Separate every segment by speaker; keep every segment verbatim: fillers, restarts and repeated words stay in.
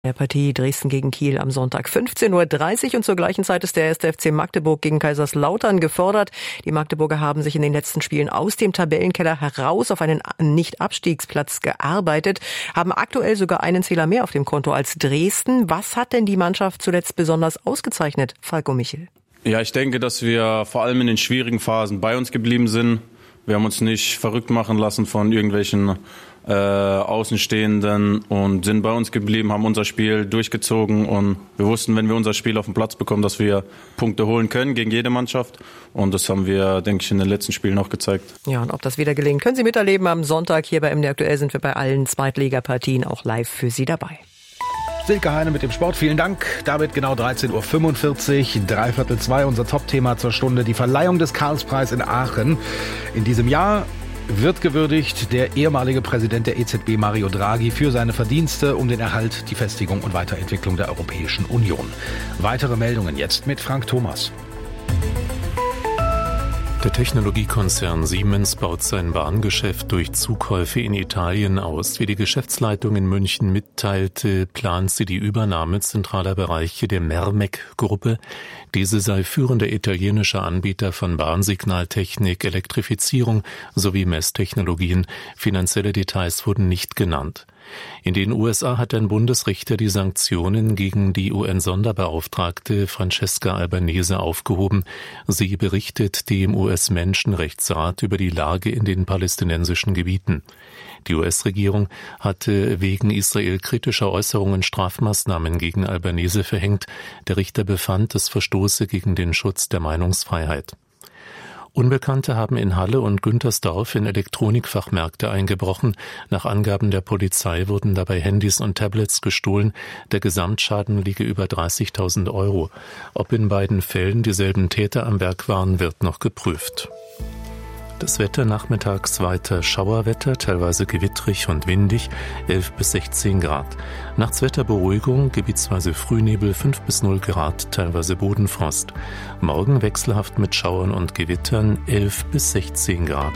Speaker 1: Der Partie Dresden gegen Kiel am Sonntag fünfzehn Uhr dreißig und zur gleichen Zeit ist der erste F C Magdeburg gegen Kaiserslautern gefordert. Die Magdeburger haben sich in den letzten Spielen aus dem Tabellenkeller heraus auf einen Nicht-Abstiegsplatz gearbeitet, haben aktuell sogar einen Zähler mehr auf dem Konto als Dresden. Was hat denn die Mannschaft zuletzt besonders ausgezeichnet, Falco Michel?
Speaker 2: Ja, ich denke, dass wir vor allem in den schwierigen Phasen bei uns geblieben sind. Wir haben uns nicht verrückt machen lassen von irgendwelchen äh, Außenstehenden und sind bei uns geblieben, haben unser Spiel durchgezogen und wir wussten, wenn wir unser Spiel auf den Platz bekommen, dass wir Punkte holen können gegen jede Mannschaft und das haben wir, denke ich, in den letzten Spielen auch gezeigt.
Speaker 1: Ja, und ob das wieder gelingt, können Sie miterleben am Sonntag. Hier bei M D Aktuell sind wir bei allen Zweitligapartien auch live für Sie dabei.
Speaker 3: Silke Heine mit dem Sport, vielen Dank. Damit genau dreizehn Uhr fünfundvierzig, dreiviertel zwei, unser Top-Thema zur Stunde, die Verleihung des Karlspreis in Aachen. In diesem Jahr wird gewürdigt der ehemalige Präsident der E Z B Mario Draghi für seine Verdienste um den Erhalt, die Festigung und Weiterentwicklung der Europäischen Union. Weitere Meldungen jetzt mit Frank Thomas.
Speaker 4: Der Technologiekonzern Siemens baut sein Bahngeschäft durch Zukäufe in Italien aus. Wie die Geschäftsleitung in München mitteilte, plant sie die Übernahme zentraler Bereiche der Mermec-Gruppe. Diese sei führender italienischer Anbieter von Bahnsignaltechnik, Elektrifizierung sowie Messtechnologien. Finanzielle Details wurden nicht genannt. In den U S A hat ein Bundesrichter die Sanktionen gegen die U N-Sonderbeauftragte Francesca Albanese aufgehoben. Sie berichtet dem U S-Menschenrechtsrat über die Lage in den palästinensischen Gebieten. Die U S-Regierung hatte wegen israelkritischer Äußerungen Strafmaßnahmen gegen Albanese verhängt. Der Richter befand, es verstoße gegen den Schutz der Meinungsfreiheit. Unbekannte haben in Halle und Güntersdorf in Elektronikfachmärkte eingebrochen. Nach Angaben der Polizei wurden dabei Handys und Tablets gestohlen. Der Gesamtschaden liege über dreißigtausend Euro. Ob in beiden Fällen dieselben Täter am Werk waren, wird noch geprüft. Das Wetter nachmittags weiter Schauerwetter, teilweise gewittrig und windig, elf bis sechzehn Grad. Nachts Wetterberuhigung, gebietsweise Frühnebel, fünf bis null Grad, teilweise Bodenfrost. Morgen wechselhaft mit Schauern und Gewittern, elf bis sechzehn Grad.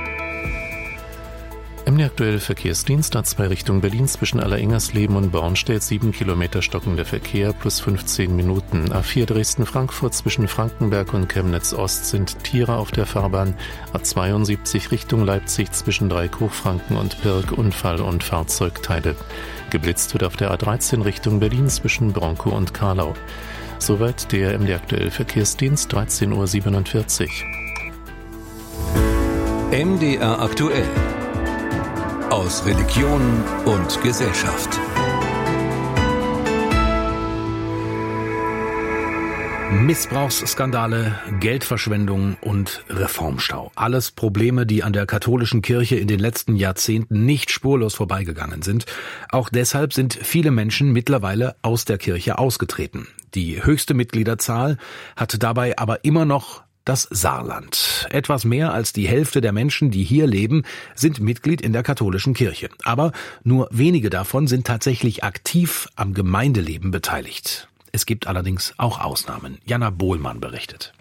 Speaker 4: M D Aktuell Verkehrsdienst A zwei Richtung Berlin zwischen Allerengersleben und Bornstedt, sieben Kilometer stockender Verkehr plus fünfzehn Minuten. A vier Dresden-Frankfurt zwischen Frankenberg und Chemnitz-Ost sind Tiere auf der Fahrbahn. A zweiundsiebzig Richtung Leipzig zwischen Dreieck-Hochfranken und Pirk, Unfall und Fahrzeugteile. Geblitzt wird auf der A dreizehn Richtung Berlin zwischen Bronkow und Karlau. Soweit der M D Aktuell Verkehrsdienst, dreizehn Uhr siebenundvierzig.
Speaker 5: M D R Aktuell. Aus Religion und Gesellschaft.
Speaker 3: Missbrauchsskandale, Geldverschwendung und Reformstau. Alles Probleme, die an der katholischen Kirche in den letzten Jahrzehnten nicht spurlos vorbeigegangen sind. Auch deshalb sind viele Menschen mittlerweile aus der Kirche ausgetreten. Die höchste Mitgliederzahl hat dabei aber immer noch das Saarland. Etwas mehr als die Hälfte der Menschen, die hier leben, sind Mitglied in der katholischen Kirche. Aber nur wenige davon sind tatsächlich aktiv am Gemeindeleben beteiligt. Es gibt allerdings auch Ausnahmen. Jana Bohlmann berichtet.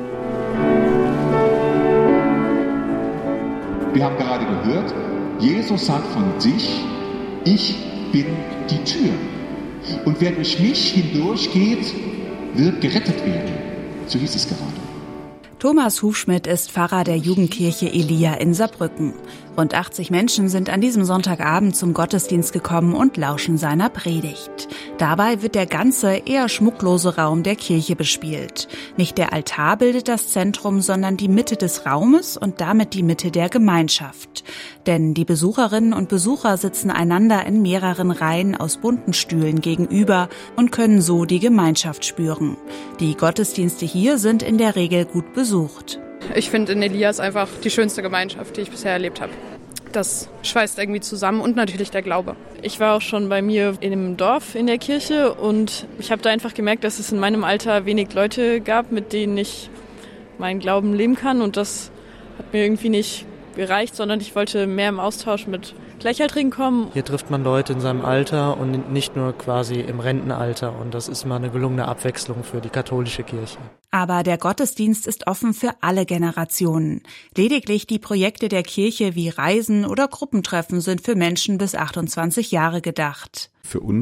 Speaker 6: Wir haben gerade gehört, Jesus sagt von sich, ich bin die Tür. Und wer durch mich hindurchgeht, wird gerettet werden. So hieß es gerade.
Speaker 7: Thomas Hufschmidt ist Pfarrer der Jugendkirche Elia in Saarbrücken. Rund achtzig Menschen sind an diesem Sonntagabend zum Gottesdienst gekommen und lauschen seiner Predigt. Dabei wird der ganze, eher schmucklose Raum der Kirche bespielt. Nicht der Altar bildet das Zentrum, sondern die Mitte des Raumes und damit die Mitte der Gemeinschaft. Denn die Besucherinnen und Besucher sitzen einander in mehreren Reihen aus bunten Stühlen gegenüber und können so die Gemeinschaft spüren. Die Gottesdienste hier sind in der Regel gut besucht.
Speaker 8: Ich finde in Elias einfach die schönste Gemeinschaft, die ich bisher erlebt habe. Das schweißt irgendwie zusammen und natürlich der Glaube.
Speaker 9: Ich war auch schon bei mir in einem Dorf in der Kirche und ich habe da einfach gemerkt, dass es in meinem Alter wenig Leute gab, mit denen ich meinen Glauben leben kann und das hat mir irgendwie nicht gereicht, sondern ich wollte mehr im Austausch mit Gleichaltrigen kommen.
Speaker 10: Hier trifft man Leute in seinem Alter und nicht nur quasi im Rentenalter und das ist mal eine gelungene Abwechslung für die katholische Kirche.
Speaker 7: Aber der Gottesdienst ist offen für alle Generationen. Lediglich die Projekte der Kirche wie Reisen oder Gruppentreffen sind für Menschen bis achtundzwanzig Jahre gedacht.
Speaker 11: Für uns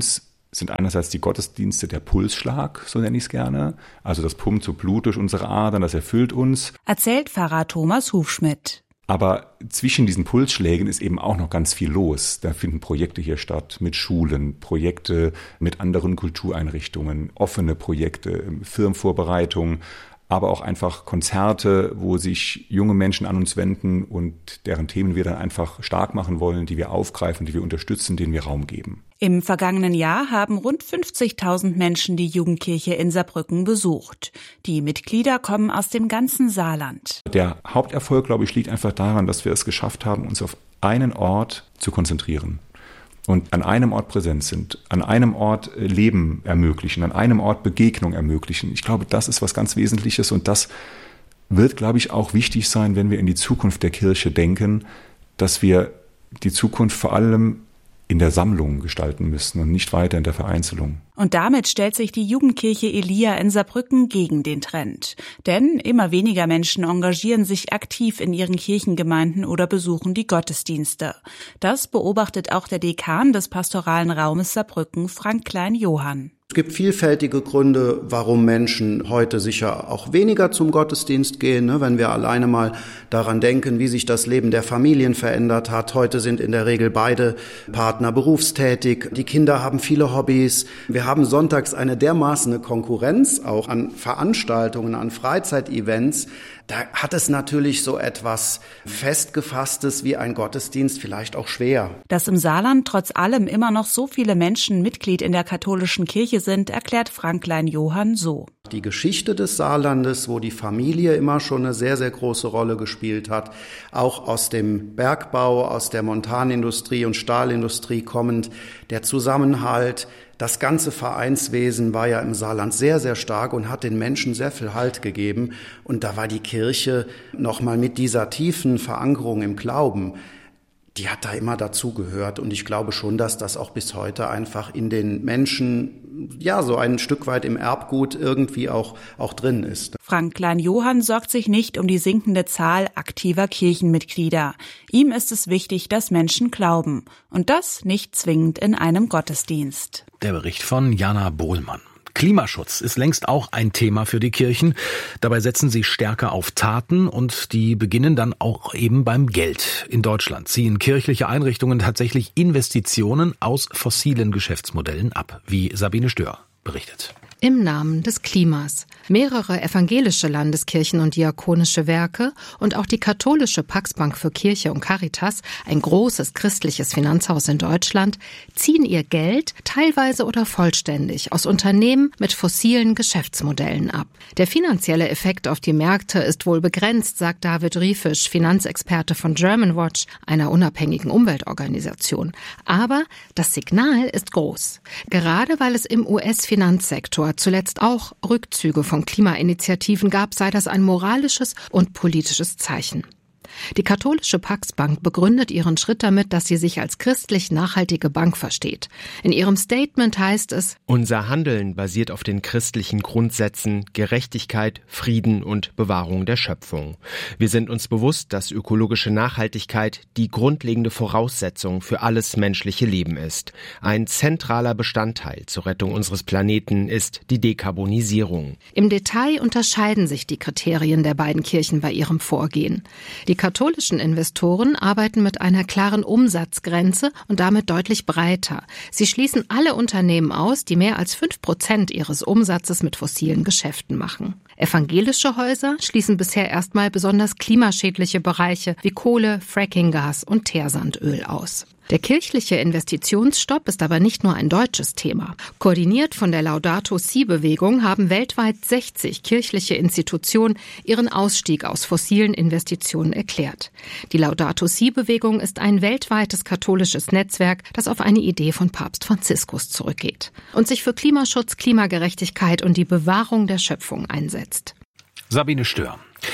Speaker 11: sind einerseits die Gottesdienste der Pulsschlag, so nenne ich es gerne. Also das pumpt so Blut durch unsere Adern, das erfüllt uns.
Speaker 7: Erzählt Pfarrer Thomas Hufschmidt.
Speaker 11: Aber zwischen diesen Pulsschlägen ist eben auch noch ganz viel los. Da finden Projekte hier statt mit Schulen, Projekte mit anderen Kultureinrichtungen, offene Projekte, Firmenvorbereitungen, aber auch einfach Konzerte, wo sich junge Menschen an uns wenden und deren Themen wir dann einfach stark machen wollen, die wir aufgreifen, die wir unterstützen, denen wir Raum geben.
Speaker 7: Im vergangenen Jahr haben rund fünfzigtausend Menschen die Jugendkirche in Saarbrücken besucht. Die Mitglieder kommen aus dem ganzen Saarland.
Speaker 11: Der Haupterfolg, glaube ich, liegt einfach daran, dass wir es geschafft haben, uns auf einen Ort zu konzentrieren. Und an einem Ort präsent sind, an einem Ort Leben ermöglichen, an einem Ort Begegnung ermöglichen. Ich glaube, das ist was ganz Wesentliches und das wird, glaube ich, auch wichtig sein, wenn wir in die Zukunft der Kirche denken, dass wir die Zukunft vor allem in der Sammlung gestalten müssen und nicht weiter in der Vereinzelung.
Speaker 7: Und damit stellt sich die Jugendkirche Elia in Saarbrücken gegen den Trend. Denn immer weniger Menschen engagieren sich aktiv in ihren Kirchengemeinden oder besuchen die Gottesdienste. Das beobachtet auch der Dekan des pastoralen Raumes Saarbrücken, Frank Klein-Johann.
Speaker 12: Es gibt vielfältige Gründe, warum Menschen heute sicher auch weniger zum Gottesdienst gehen. Ne? Wenn wir alleine mal daran denken, wie sich das Leben der Familien verändert hat. Heute sind in der Regel beide Partner berufstätig. Die Kinder haben viele Hobbys. Wir haben sonntags eine dermaßene Konkurrenz auch an Veranstaltungen, an Freizeitevents. Da hat es natürlich so etwas Festgefasstes wie ein Gottesdienst vielleicht auch schwer.
Speaker 7: Dass im Saarland trotz allem immer noch so viele Menschen Mitglied in der katholischen Kirche sind, erklärt Frank Klein-Johann so.
Speaker 12: Die Geschichte des Saarlandes, wo die Familie immer schon eine sehr, sehr große Rolle gespielt hat, auch aus dem Bergbau, aus der Montanindustrie und Stahlindustrie kommend, der Zusammenhalt, das ganze Vereinswesen war ja im Saarland sehr, sehr stark und hat den Menschen sehr viel Halt gegeben. Und da war die Kirche nochmal mit dieser tiefen Verankerung im Glauben, die hat da immer dazugehört. Und ich glaube schon, dass das auch bis heute einfach in den Menschen, ja, so ein Stück weit im Erbgut irgendwie auch, auch drin ist.
Speaker 7: Frank Klein-Johann sorgt sich nicht um die sinkende Zahl aktiver Kirchenmitglieder. Ihm ist es wichtig, dass Menschen glauben. Und das nicht zwingend in einem Gottesdienst.
Speaker 3: Der Bericht von Jana Bohlmann. Klimaschutz ist längst auch ein Thema für die Kirchen. Dabei setzen sie stärker auf Taten und die beginnen dann auch eben beim Geld. In Deutschland ziehen kirchliche Einrichtungen tatsächlich Investitionen aus fossilen Geschäftsmodellen ab, wie Sabine Stör berichtet.
Speaker 13: Im Namen des Klimas. Mehrere evangelische Landeskirchen und diakonische Werke und auch die katholische Pax-Bank für Kirche und Caritas, ein großes christliches Finanzhaus in Deutschland, ziehen ihr Geld teilweise oder vollständig aus Unternehmen mit fossilen Geschäftsmodellen ab. Der finanzielle Effekt auf die Märkte ist wohl begrenzt, sagt David Riefisch, Finanzexperte von Germanwatch, einer unabhängigen Umweltorganisation. Aber das Signal ist groß. Gerade weil es im U S-Finanzsektor zuletzt auch Rückzüge von Klimainitiativen gab, sei das ein moralisches und politisches Zeichen. Die katholische Pax-Bank begründet ihren Schritt damit, dass sie sich als christlich nachhaltige Bank versteht. In ihrem Statement heißt es:
Speaker 14: Unser Handeln basiert auf den christlichen Grundsätzen Gerechtigkeit, Frieden und Bewahrung der Schöpfung. Wir sind uns bewusst, dass ökologische Nachhaltigkeit die grundlegende Voraussetzung für alles menschliche Leben ist. Ein zentraler Bestandteil zur Rettung unseres Planeten ist die Dekarbonisierung.
Speaker 13: Im Detail unterscheiden sich die Kriterien der beiden Kirchen bei ihrem Vorgehen. Die katholischen Investoren arbeiten mit einer klaren Umsatzgrenze und damit deutlich breiter. Sie schließen alle Unternehmen aus, die mehr als fünf Prozent ihres Umsatzes mit fossilen Geschäften machen. Evangelische Häuser schließen bisher erstmal besonders klimaschädliche Bereiche wie Kohle, Frackinggas und Teersandöl aus. Der kirchliche Investitionsstopp ist aber nicht nur ein deutsches Thema. Koordiniert von der Laudato Si-Bewegung haben weltweit sechzig kirchliche Institutionen ihren Ausstieg aus fossilen Investitionen erklärt. Die Laudato Si-Bewegung ist ein weltweites katholisches Netzwerk, das auf eine Idee von Papst Franziskus zurückgeht und sich für Klimaschutz, Klimagerechtigkeit und die Bewahrung der Schöpfung einsetzt.
Speaker 3: Sabine Stör.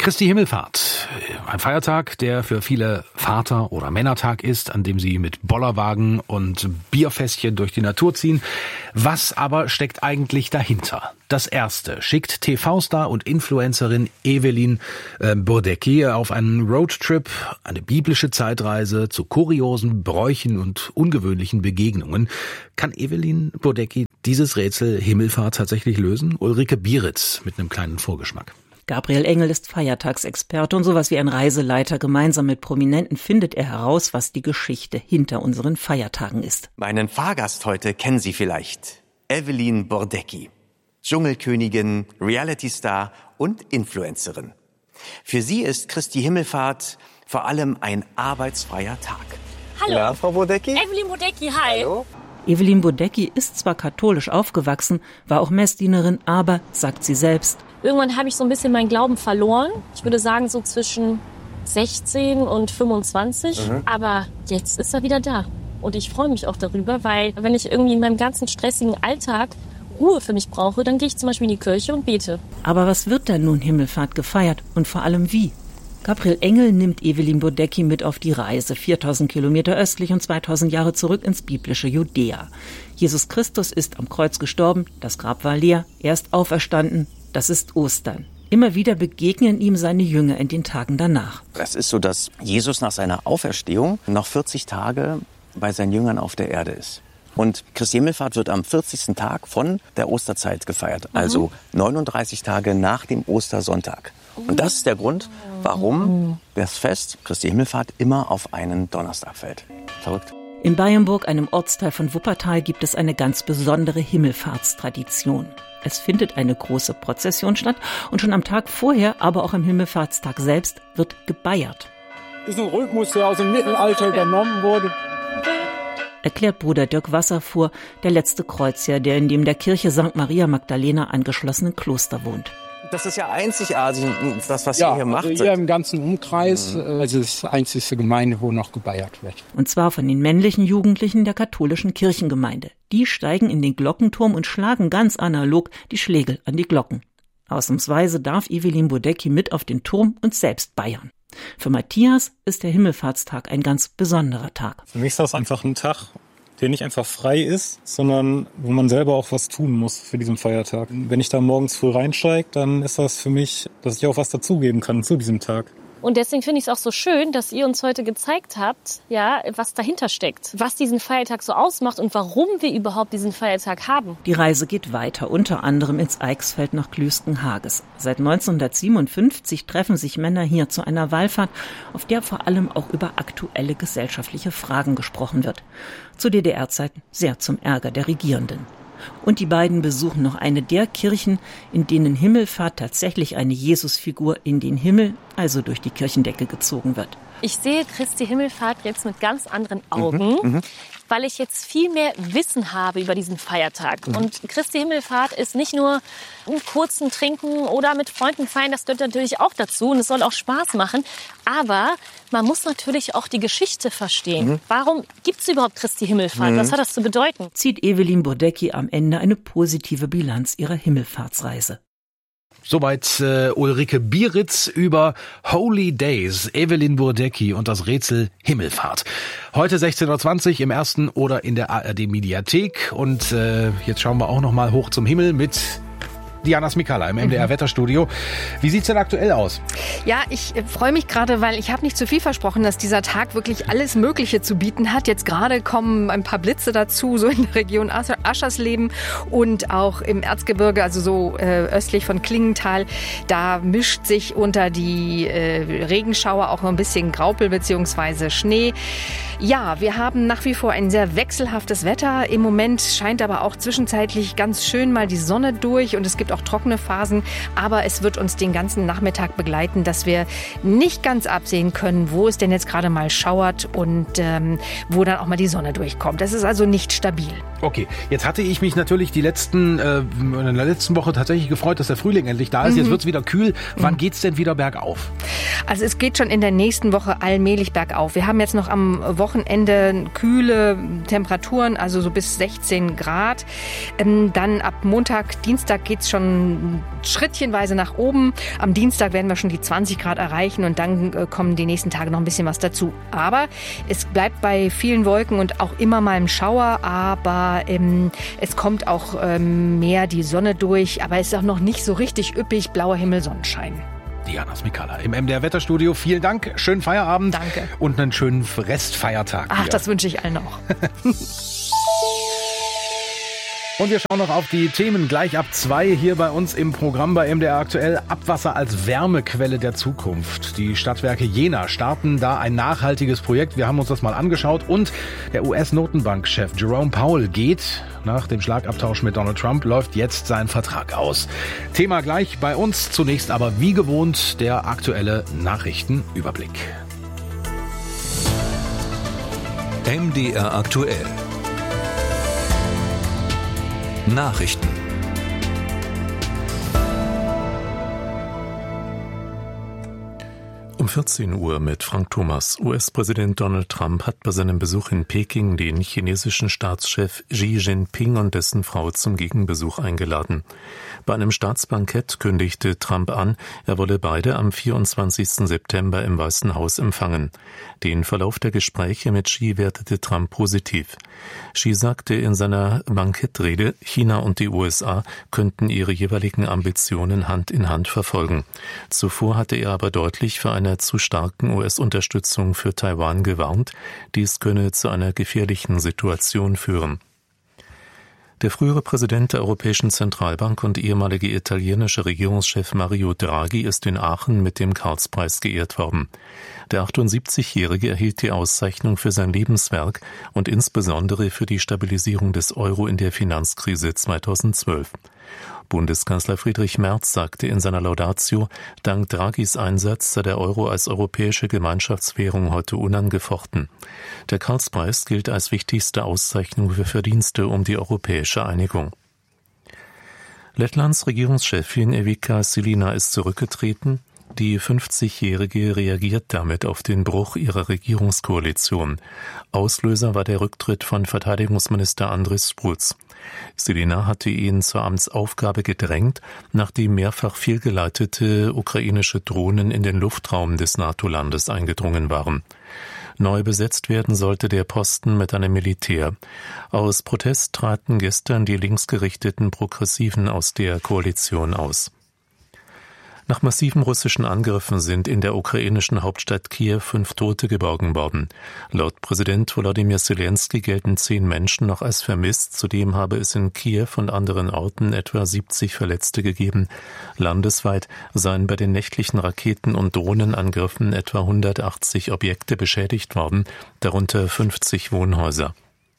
Speaker 3: Christi Himmelfahrt, ein Feiertag, der für viele Vater- oder Männertag ist, an dem sie mit Bollerwagen und Bierfässchen durch die Natur ziehen. Was aber steckt eigentlich dahinter? Das Erste schickt T V-Star und Influencerin Evelyn äh, Burdecki auf einen Roadtrip, eine biblische Zeitreise zu kuriosen Bräuchen und ungewöhnlichen Begegnungen. Kann Evelyn Burdecki dieses Rätsel Himmelfahrt tatsächlich lösen? Ulrike Bieritz mit einem kleinen Vorgeschmack.
Speaker 15: Gabriel Engel ist Feiertagsexperte und sowas wie ein Reiseleiter. Gemeinsam mit Prominenten findet er heraus, was die Geschichte hinter unseren Feiertagen ist.
Speaker 16: Meinen Fahrgast heute kennen Sie vielleicht. Evelyn Burdecki. Dschungelkönigin, Reality-Star und Influencerin. Für sie ist Christi Himmelfahrt vor allem ein arbeitsfreier Tag.
Speaker 17: Hallo.
Speaker 16: Ja, Frau Burdecki?
Speaker 17: Evelyn Burdecki, hi.
Speaker 16: Hallo.
Speaker 15: Evelyn Burdecki ist zwar katholisch aufgewachsen, war auch Messdienerin, aber, sagt sie selbst,
Speaker 17: irgendwann habe ich so ein bisschen meinen Glauben verloren. Ich würde sagen so zwischen sechzehn und fünfundzwanzig. Mhm. Aber jetzt ist er wieder da. Und ich freue mich auch darüber, weil wenn ich irgendwie in meinem ganzen stressigen Alltag Ruhe für mich brauche, dann gehe ich zum Beispiel in die Kirche und bete.
Speaker 15: Aber was wird denn nun Himmelfahrt gefeiert und vor allem wie? Gabriel Engel nimmt Evelyn Burdecki mit auf die Reise, viertausend Kilometer östlich und zweitausend Jahre zurück ins biblische Judäa. Jesus Christus ist am Kreuz gestorben, das Grab war leer, er ist auferstanden, das ist Ostern. Immer wieder begegnen ihm seine Jünger in den Tagen danach.
Speaker 16: Es ist so, dass Jesus nach seiner Auferstehung noch vierzig Tage bei seinen Jüngern auf der Erde ist. Und Christi Himmelfahrt wird am vierzigsten Tag von der Osterzeit gefeiert, mhm. also neununddreißig Tage nach dem Ostersonntag. Und das ist der Grund, warum das Fest Christi Himmelfahrt immer auf einen Donnerstag fällt. Verrückt.
Speaker 15: In Bayernburg, einem Ortsteil von Wuppertal, gibt es eine ganz besondere Himmelfahrtstradition. Es findet eine große Prozession statt und schon am Tag vorher, aber auch am Himmelfahrtstag selbst, wird gebeiert.
Speaker 18: Das ist ein Rhythmus, der aus dem Mittelalter übernommen wurde.
Speaker 15: Erklärt Bruder Dirk Wasserfuhr, der letzte Kreuzherr, der in dem der Kirche Sankt Maria Magdalena angeschlossenen Kloster wohnt.
Speaker 16: Das ist ja einzigartig, das, was
Speaker 18: ja,
Speaker 16: ihr hier macht.
Speaker 18: Also hier im ganzen Umkreis, mhm. also das ist die einzige Gemeinde, wo noch gebeiert wird.
Speaker 15: Und zwar von den männlichen Jugendlichen der katholischen Kirchengemeinde. Die steigen in den Glockenturm und schlagen ganz analog die Schlägel an die Glocken. Ausnahmsweise darf Evelyn Burdecki mit auf den Turm und selbst beiern. Für Matthias ist der Himmelfahrtstag ein ganz besonderer Tag.
Speaker 19: Für mich ist das einfach ein Tag, der nicht einfach frei ist, sondern wo man selber auch was tun muss für diesen Feiertag. Wenn ich da morgens früh reinsteige, dann ist das für mich, dass ich auch was dazugeben kann zu diesem Tag.
Speaker 17: Und deswegen finde ich es auch so schön, dass ihr uns heute gezeigt habt, ja, was dahinter steckt, was diesen Feiertag so ausmacht und warum wir überhaupt diesen Feiertag haben.
Speaker 15: Die Reise geht weiter, unter anderem ins Eichsfeld nach Glüskenhages. Seit neunzehnhundertsiebenundfünfzig treffen sich Männer hier zu einer Wallfahrt, auf der vor allem auch über aktuelle gesellschaftliche Fragen gesprochen wird. Zu D D R-Zeiten sehr zum Ärger der Regierenden. Und die beiden besuchen noch eine der Kirchen, in denen Himmelfahrt tatsächlich eine Jesusfigur in den Himmel, also durch die Kirchendecke gezogen wird.
Speaker 17: Ich sehe Christi Himmelfahrt jetzt mit ganz anderen Augen, mhm, weil ich jetzt viel mehr Wissen habe über diesen Feiertag. Mhm. Und Christi Himmelfahrt ist nicht nur einen kurzen Trinken oder mit Freunden feiern, das gehört natürlich auch dazu und es soll auch Spaß machen. Aber man muss natürlich auch die Geschichte verstehen. Mhm. Warum gibt es überhaupt Christi Himmelfahrt? Mhm. Was hat das zu bedeuten?
Speaker 15: Zieht Evelyn Burdecki am Ende eine positive Bilanz ihrer Himmelfahrtsreise.
Speaker 3: Soweit äh, Ulrike Bieritz über Holy Days, Evelyn Burdecki und das Rätsel Himmelfahrt. Heute sechzehn Uhr zwanzig im ersten oder in der A R D-Mediathek. Und äh, jetzt schauen wir auch noch mal hoch zum Himmel mit Diana Smikala im M D R-Wetterstudio. Wie sieht's denn aktuell aus?
Speaker 20: Ja, ich äh, freue mich gerade, weil ich habe nicht zu viel versprochen, dass dieser Tag wirklich alles Mögliche zu bieten hat. Jetzt gerade kommen ein paar Blitze dazu, so in der Region Aschersleben und auch im Erzgebirge, also so äh, östlich von Klingenthal. Da mischt sich unter die äh, Regenschauer auch noch ein bisschen Graupel bzw. Schnee. Ja, wir haben nach wie vor ein sehr wechselhaftes Wetter. Im Moment scheint aber auch zwischenzeitlich ganz schön mal die Sonne durch und es gibt auch trockene Phasen. Aber es wird uns den ganzen Nachmittag begleiten, dass wir nicht ganz absehen können, wo es denn jetzt gerade mal schauert und ähm, wo dann auch mal die Sonne durchkommt. Das ist also nicht stabil.
Speaker 3: Okay, jetzt hatte ich mich natürlich die letzten, äh, in der letzten Woche tatsächlich gefreut, dass der Frühling endlich da ist. Mhm. Jetzt wird's wieder kühl. Wann mhm. geht's denn wieder bergauf?
Speaker 20: Also es geht schon in der nächsten Woche allmählich bergauf. Wir haben jetzt noch am Wochenende kühle Temperaturen, also so bis sechzehn Grad. Ähm, dann ab Montag, Dienstag geht's schon schrittchenweise nach oben. Am Dienstag werden wir schon die zwanzig Grad erreichen und dann äh, kommen die nächsten Tage noch ein bisschen was dazu. Aber es bleibt bei vielen Wolken und auch immer mal ein Schauer, aber ähm, es kommt auch ähm, mehr die Sonne durch, aber es ist auch noch nicht so richtig üppig, blauer Himmel, Sonnenschein.
Speaker 3: Diana Smikala im M D R Wetterstudio. Vielen Dank, schönen Feierabend.
Speaker 20: Danke.
Speaker 3: Und einen schönen Restfeiertag.
Speaker 20: Ach,
Speaker 3: hier.
Speaker 20: Das wünsche ich allen auch.
Speaker 3: Und wir schauen noch auf die Themen gleich ab zwei hier bei uns im Programm bei M D R aktuell. Abwasser als Wärmequelle der Zukunft. Die Stadtwerke Jena starten da ein nachhaltiges Projekt. Wir haben uns das mal angeschaut. Und der U S-Notenbankchef Jerome Powell geht, nach dem Schlagabtausch mit Donald Trump, läuft jetzt sein Vertrag aus. Thema gleich bei uns. Zunächst aber wie gewohnt der aktuelle Nachrichtenüberblick.
Speaker 5: M D R aktuell. Nachrichten.
Speaker 4: Um vierzehn Uhr mit Frank Thomas. U S-Präsident Donald Trump hat bei seinem Besuch in Peking den chinesischen Staatschef Xi Jinping und dessen Frau zum Gegenbesuch eingeladen. Bei einem Staatsbankett kündigte Trump an, er wolle beide am vierundzwanzigsten September im Weißen Haus empfangen. Den Verlauf der Gespräche mit Xi wertete Trump positiv. Xi sagte in seiner Bankettrede, China und die U S A könnten ihre jeweiligen Ambitionen Hand in Hand verfolgen. Zuvor hatte er aber deutlich für eine zu starken U S-Unterstützung für Taiwan gewarnt. Dies könne zu einer gefährlichen Situation führen. Der frühere Präsident der Europäischen Zentralbank und ehemalige italienische Regierungschef Mario Draghi ist in Aachen mit dem Karlspreis geehrt worden. Der achtundsiebzigjährige erhielt die Auszeichnung für sein Lebenswerk und insbesondere für die Stabilisierung des Euro in der Finanzkrise zweitausendzwölf. Bundeskanzler Friedrich Merz sagte in seiner Laudatio, dank Draghis Einsatz sei der Euro als europäische Gemeinschaftswährung heute unangefochten. Der Karlspreis gilt als wichtigste Auszeichnung für Verdienste um die europäische Einigung. Lettlands Regierungschefin Evika Silina ist zurückgetreten. Die fünfzigjährige reagiert damit auf den Bruch ihrer Regierungskoalition. Auslöser war der Rücktritt von Verteidigungsminister Andris Sprutz. Silina hatte ihn zur Amtsaufgabe gedrängt, nachdem mehrfach fehlgeleitete ukrainische Drohnen in den Luftraum des NATO-Landes eingedrungen waren. Neu besetzt werden sollte der Posten mit einem Militär. Aus Protest traten gestern die linksgerichteten Progressiven aus der Koalition aus. Nach massiven russischen Angriffen sind in der ukrainischen Hauptstadt Kiew fünf Tote geborgen worden. Laut Präsident Volodymyr Zelensky gelten zehn Menschen noch als vermisst. Zudem habe es in Kiew und anderen Orten etwa siebzig Verletzte gegeben. Landesweit seien bei den nächtlichen Raketen- und Drohnenangriffen etwa hundertachtzig Objekte beschädigt worden, darunter fünfzig Wohnhäuser.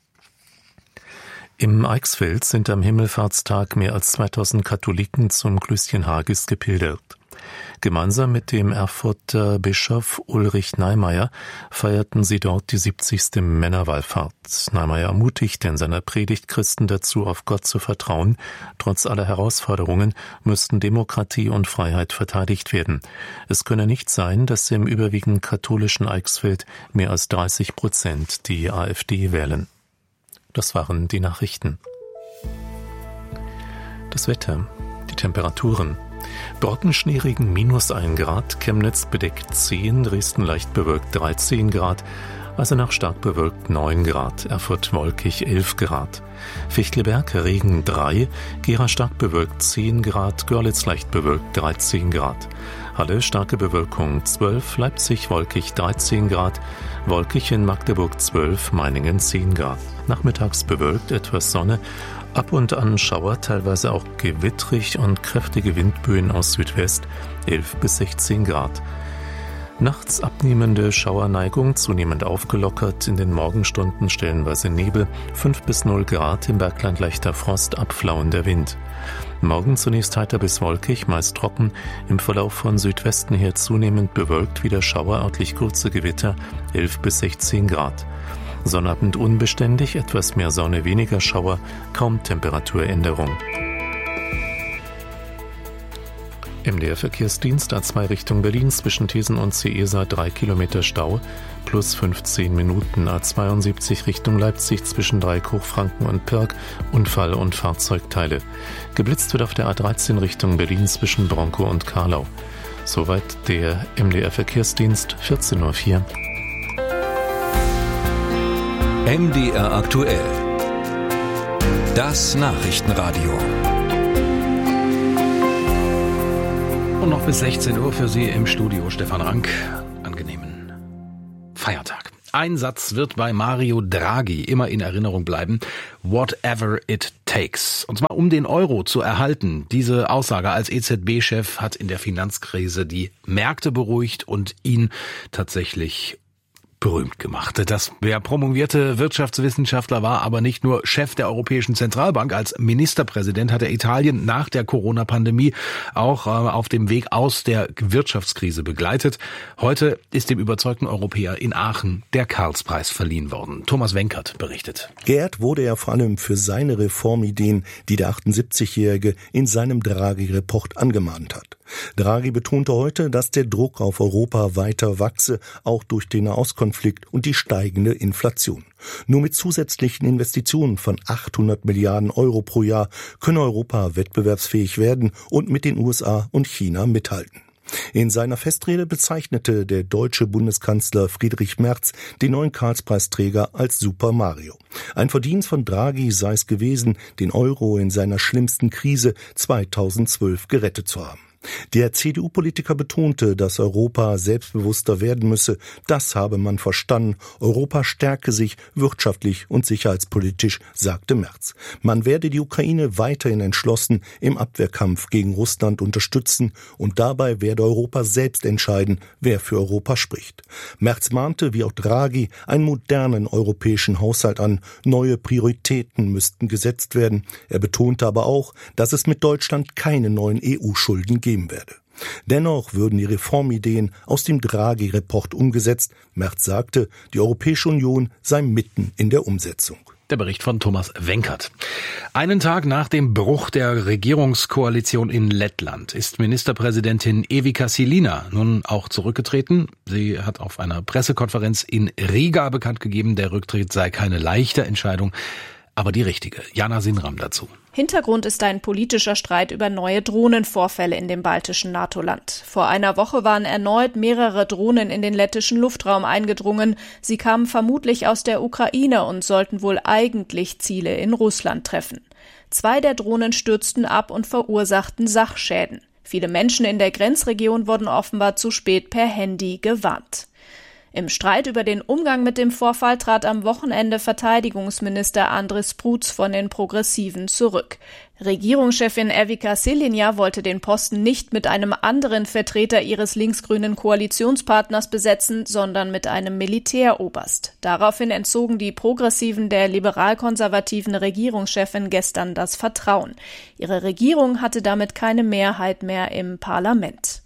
Speaker 4: Im Eichsfeld sind am Himmelfahrtstag mehr als zweitausend Katholiken zum Klößchen Hagis gepilgert. Gemeinsam mit dem Erfurter Bischof Ulrich Neimeyer feierten sie dort die siebzigste Männerwallfahrt. Neimeyer ermutigte in seiner Predigt Christen dazu, auf Gott zu vertrauen. Trotz aller Herausforderungen müssten Demokratie und Freiheit verteidigt werden. Es könne nicht sein, dass im überwiegend katholischen Eichsfeld mehr als dreißig Prozent die AfD wählen. Das waren die Nachrichten. Das Wetter, die Temperaturen. Brockenschneeregen minus ein Grad, Chemnitz bedeckt zehn, Dresden leicht bewölkt dreizehn Grad, Eisenach stark bewölkt neun Grad, Erfurt wolkig elf Grad. Fichtelberg Regen drei, Gera stark bewölkt zehn Grad, Görlitz leicht bewölkt dreizehn Grad. Halle starke Bewölkung zwölf, Leipzig wolkig dreizehn Grad, wolkig in Magdeburg zwölf, Meiningen zehn Grad. Nachmittags bewölkt, etwas Sonne, ab und an Schauer, teilweise auch gewittrig und kräftige Windböen aus Südwest, elf bis sechzehn Grad. Nachts abnehmende Schauerneigung, zunehmend aufgelockert, in den Morgenstunden stellenweise Nebel, fünf bis null Grad, im Bergland leichter Frost, abflauender Wind. Morgen zunächst heiter bis wolkig, meist trocken, im Verlauf von Südwesten her zunehmend bewölkt, wieder Schauer, örtlich kurze Gewitter, elf bis sechzehn Grad. Sonnabend unbeständig, etwas mehr Sonne, weniger Schauer, kaum Temperaturänderung. M D R-Verkehrsdienst A zwei Richtung Berlin zwischen Thesen und Ceesa drei Kilometer Stau plus fünfzehn Minuten. A zweiundsiebzig Richtung Leipzig zwischen Dreieck-Hochfranken und Pirk Unfall und Fahrzeugteile. Geblitzt wird auf der A dreizehn Richtung Berlin zwischen Bronkow und Karlau. Soweit der M D R-Verkehrsdienst, vierzehn Uhr vier.
Speaker 5: M D R aktuell. Das Nachrichtenradio.
Speaker 3: Und noch bis sechzehn Uhr für Sie im Studio Stefan Rank. Angenehmen Feiertag. Ein Satz wird bei Mario Draghi immer in Erinnerung bleiben. Whatever it takes. Und zwar um den Euro zu erhalten. Diese Aussage als E Z B-Chef hat in der Finanzkrise die Märkte beruhigt und ihn tatsächlich berühmt gemacht. Das, der promovierte Wirtschaftswissenschaftler war aber nicht nur Chef der Europäischen Zentralbank. Als Ministerpräsident hat er Italien nach der Corona-Pandemie auch äh, auf dem Weg aus der Wirtschaftskrise begleitet. Heute ist dem überzeugten Europäer in Aachen der Karlspreis verliehen worden. Thomas Wenkert berichtet.
Speaker 21: Geehrt wurde er vor allem für seine Reformideen, die der achtundsiebzigjährige in seinem Draghi-Report angemahnt hat. Draghi betonte heute, dass der Druck auf Europa weiter wachse, auch durch den Nahostkonflikt und die steigende Inflation. Nur mit zusätzlichen Investitionen von achthundert Milliarden Euro pro Jahr könne Europa wettbewerbsfähig werden und mit den U S A und China mithalten. In seiner Festrede bezeichnete der deutsche Bundeskanzler Friedrich Merz den neuen Karlspreisträger als Super Mario. Ein Verdienst von Draghi sei es gewesen, den Euro in seiner schlimmsten Krise zweitausendzwölf gerettet zu haben. Der C D U-Politiker betonte, dass Europa selbstbewusster werden müsse. Das habe man verstanden. Europa stärke sich wirtschaftlich und sicherheitspolitisch, sagte Merz. Man werde die Ukraine weiterhin entschlossen im Abwehrkampf gegen Russland unterstützen und dabei werde Europa selbst entscheiden, wer für Europa spricht. Merz mahnte, wie auch Draghi, einen modernen europäischen Haushalt an. Neue Prioritäten müssten gesetzt werden. Er betonte aber auch, dass es mit Deutschland keine neuen E U-Schulden geben werde. Dennoch würden die Reformideen aus dem Draghi-Report umgesetzt. Merz sagte, die Europäische Union sei mitten in der Umsetzung.
Speaker 3: Der Bericht von Thomas Wenkert. Einen Tag nach dem Bruch der Regierungskoalition in Lettland ist Ministerpräsidentin Evika Silina nun auch zurückgetreten. Sie hat auf einer Pressekonferenz in Riga bekannt gegeben, der Rücktritt sei keine leichte Entscheidung, aber die richtige. Jana Sinram dazu.
Speaker 22: Hintergrund ist ein politischer Streit über neue Drohnenvorfälle in dem baltischen NATO-Land. Vor einer Woche waren erneut mehrere Drohnen in den lettischen Luftraum eingedrungen. Sie kamen vermutlich aus der Ukraine und sollten wohl eigentlich Ziele in Russland treffen. Zwei der Drohnen stürzten ab und verursachten Sachschäden. Viele Menschen in der Grenzregion wurden offenbar zu spät per Handy gewarnt. Im Streit über den Umgang mit dem Vorfall trat am Wochenende Verteidigungsminister Andris Prutz von den Progressiven zurück. Regierungschefin Evika Silina wollte den Posten nicht mit einem anderen Vertreter ihres linksgrünen Koalitionspartners besetzen, sondern mit einem Militäroberst. Daraufhin entzogen die Progressiven der liberal-konservativen Regierungschefin gestern das Vertrauen. Ihre Regierung hatte damit keine Mehrheit mehr im Parlament.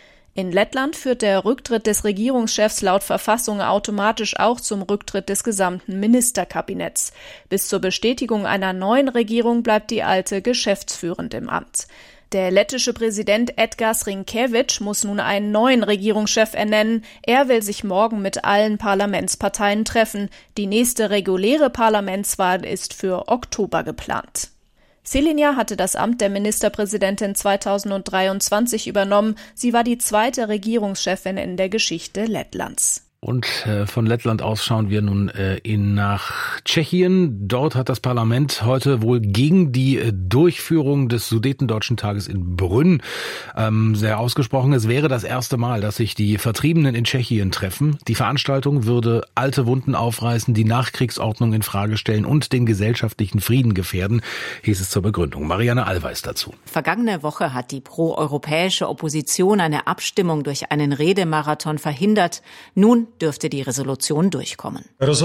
Speaker 22: In Lettland führt der Rücktritt des Regierungschefs laut Verfassung automatisch auch zum Rücktritt des gesamten Ministerkabinetts. Bis zur Bestätigung einer neuen Regierung bleibt die alte geschäftsführend im Amt. Der lettische Präsident Edgars Rinkēvičs muss nun einen neuen Regierungschef ernennen. Er will sich morgen mit allen Parlamentsparteien treffen. Die nächste reguläre Parlamentswahl ist für Oktober geplant. Silina hatte das Amt der Ministerpräsidentin zweitausenddreiundzwanzig übernommen. Sie war die zweite Regierungschefin in der Geschichte Lettlands.
Speaker 3: Und äh, von Lettland aus schauen wir nun äh, in nach Tschechien. Dort hat das Parlament heute wohl gegen die äh, Durchführung des Sudetendeutschen Tages in Brünn ähm, sehr ausgesprochen. Es wäre das erste Mal, dass sich die Vertriebenen in Tschechien treffen. Die Veranstaltung würde alte Wunden aufreißen, die Nachkriegsordnung in Frage stellen und den gesellschaftlichen Frieden gefährden, hieß es zur Begründung. Marianne Allweis dazu.
Speaker 23: Vergangene Woche hat die proeuropäische Opposition eine Abstimmung durch einen Redemarathon verhindert. Nun
Speaker 15: dürfte die Resolution durchkommen.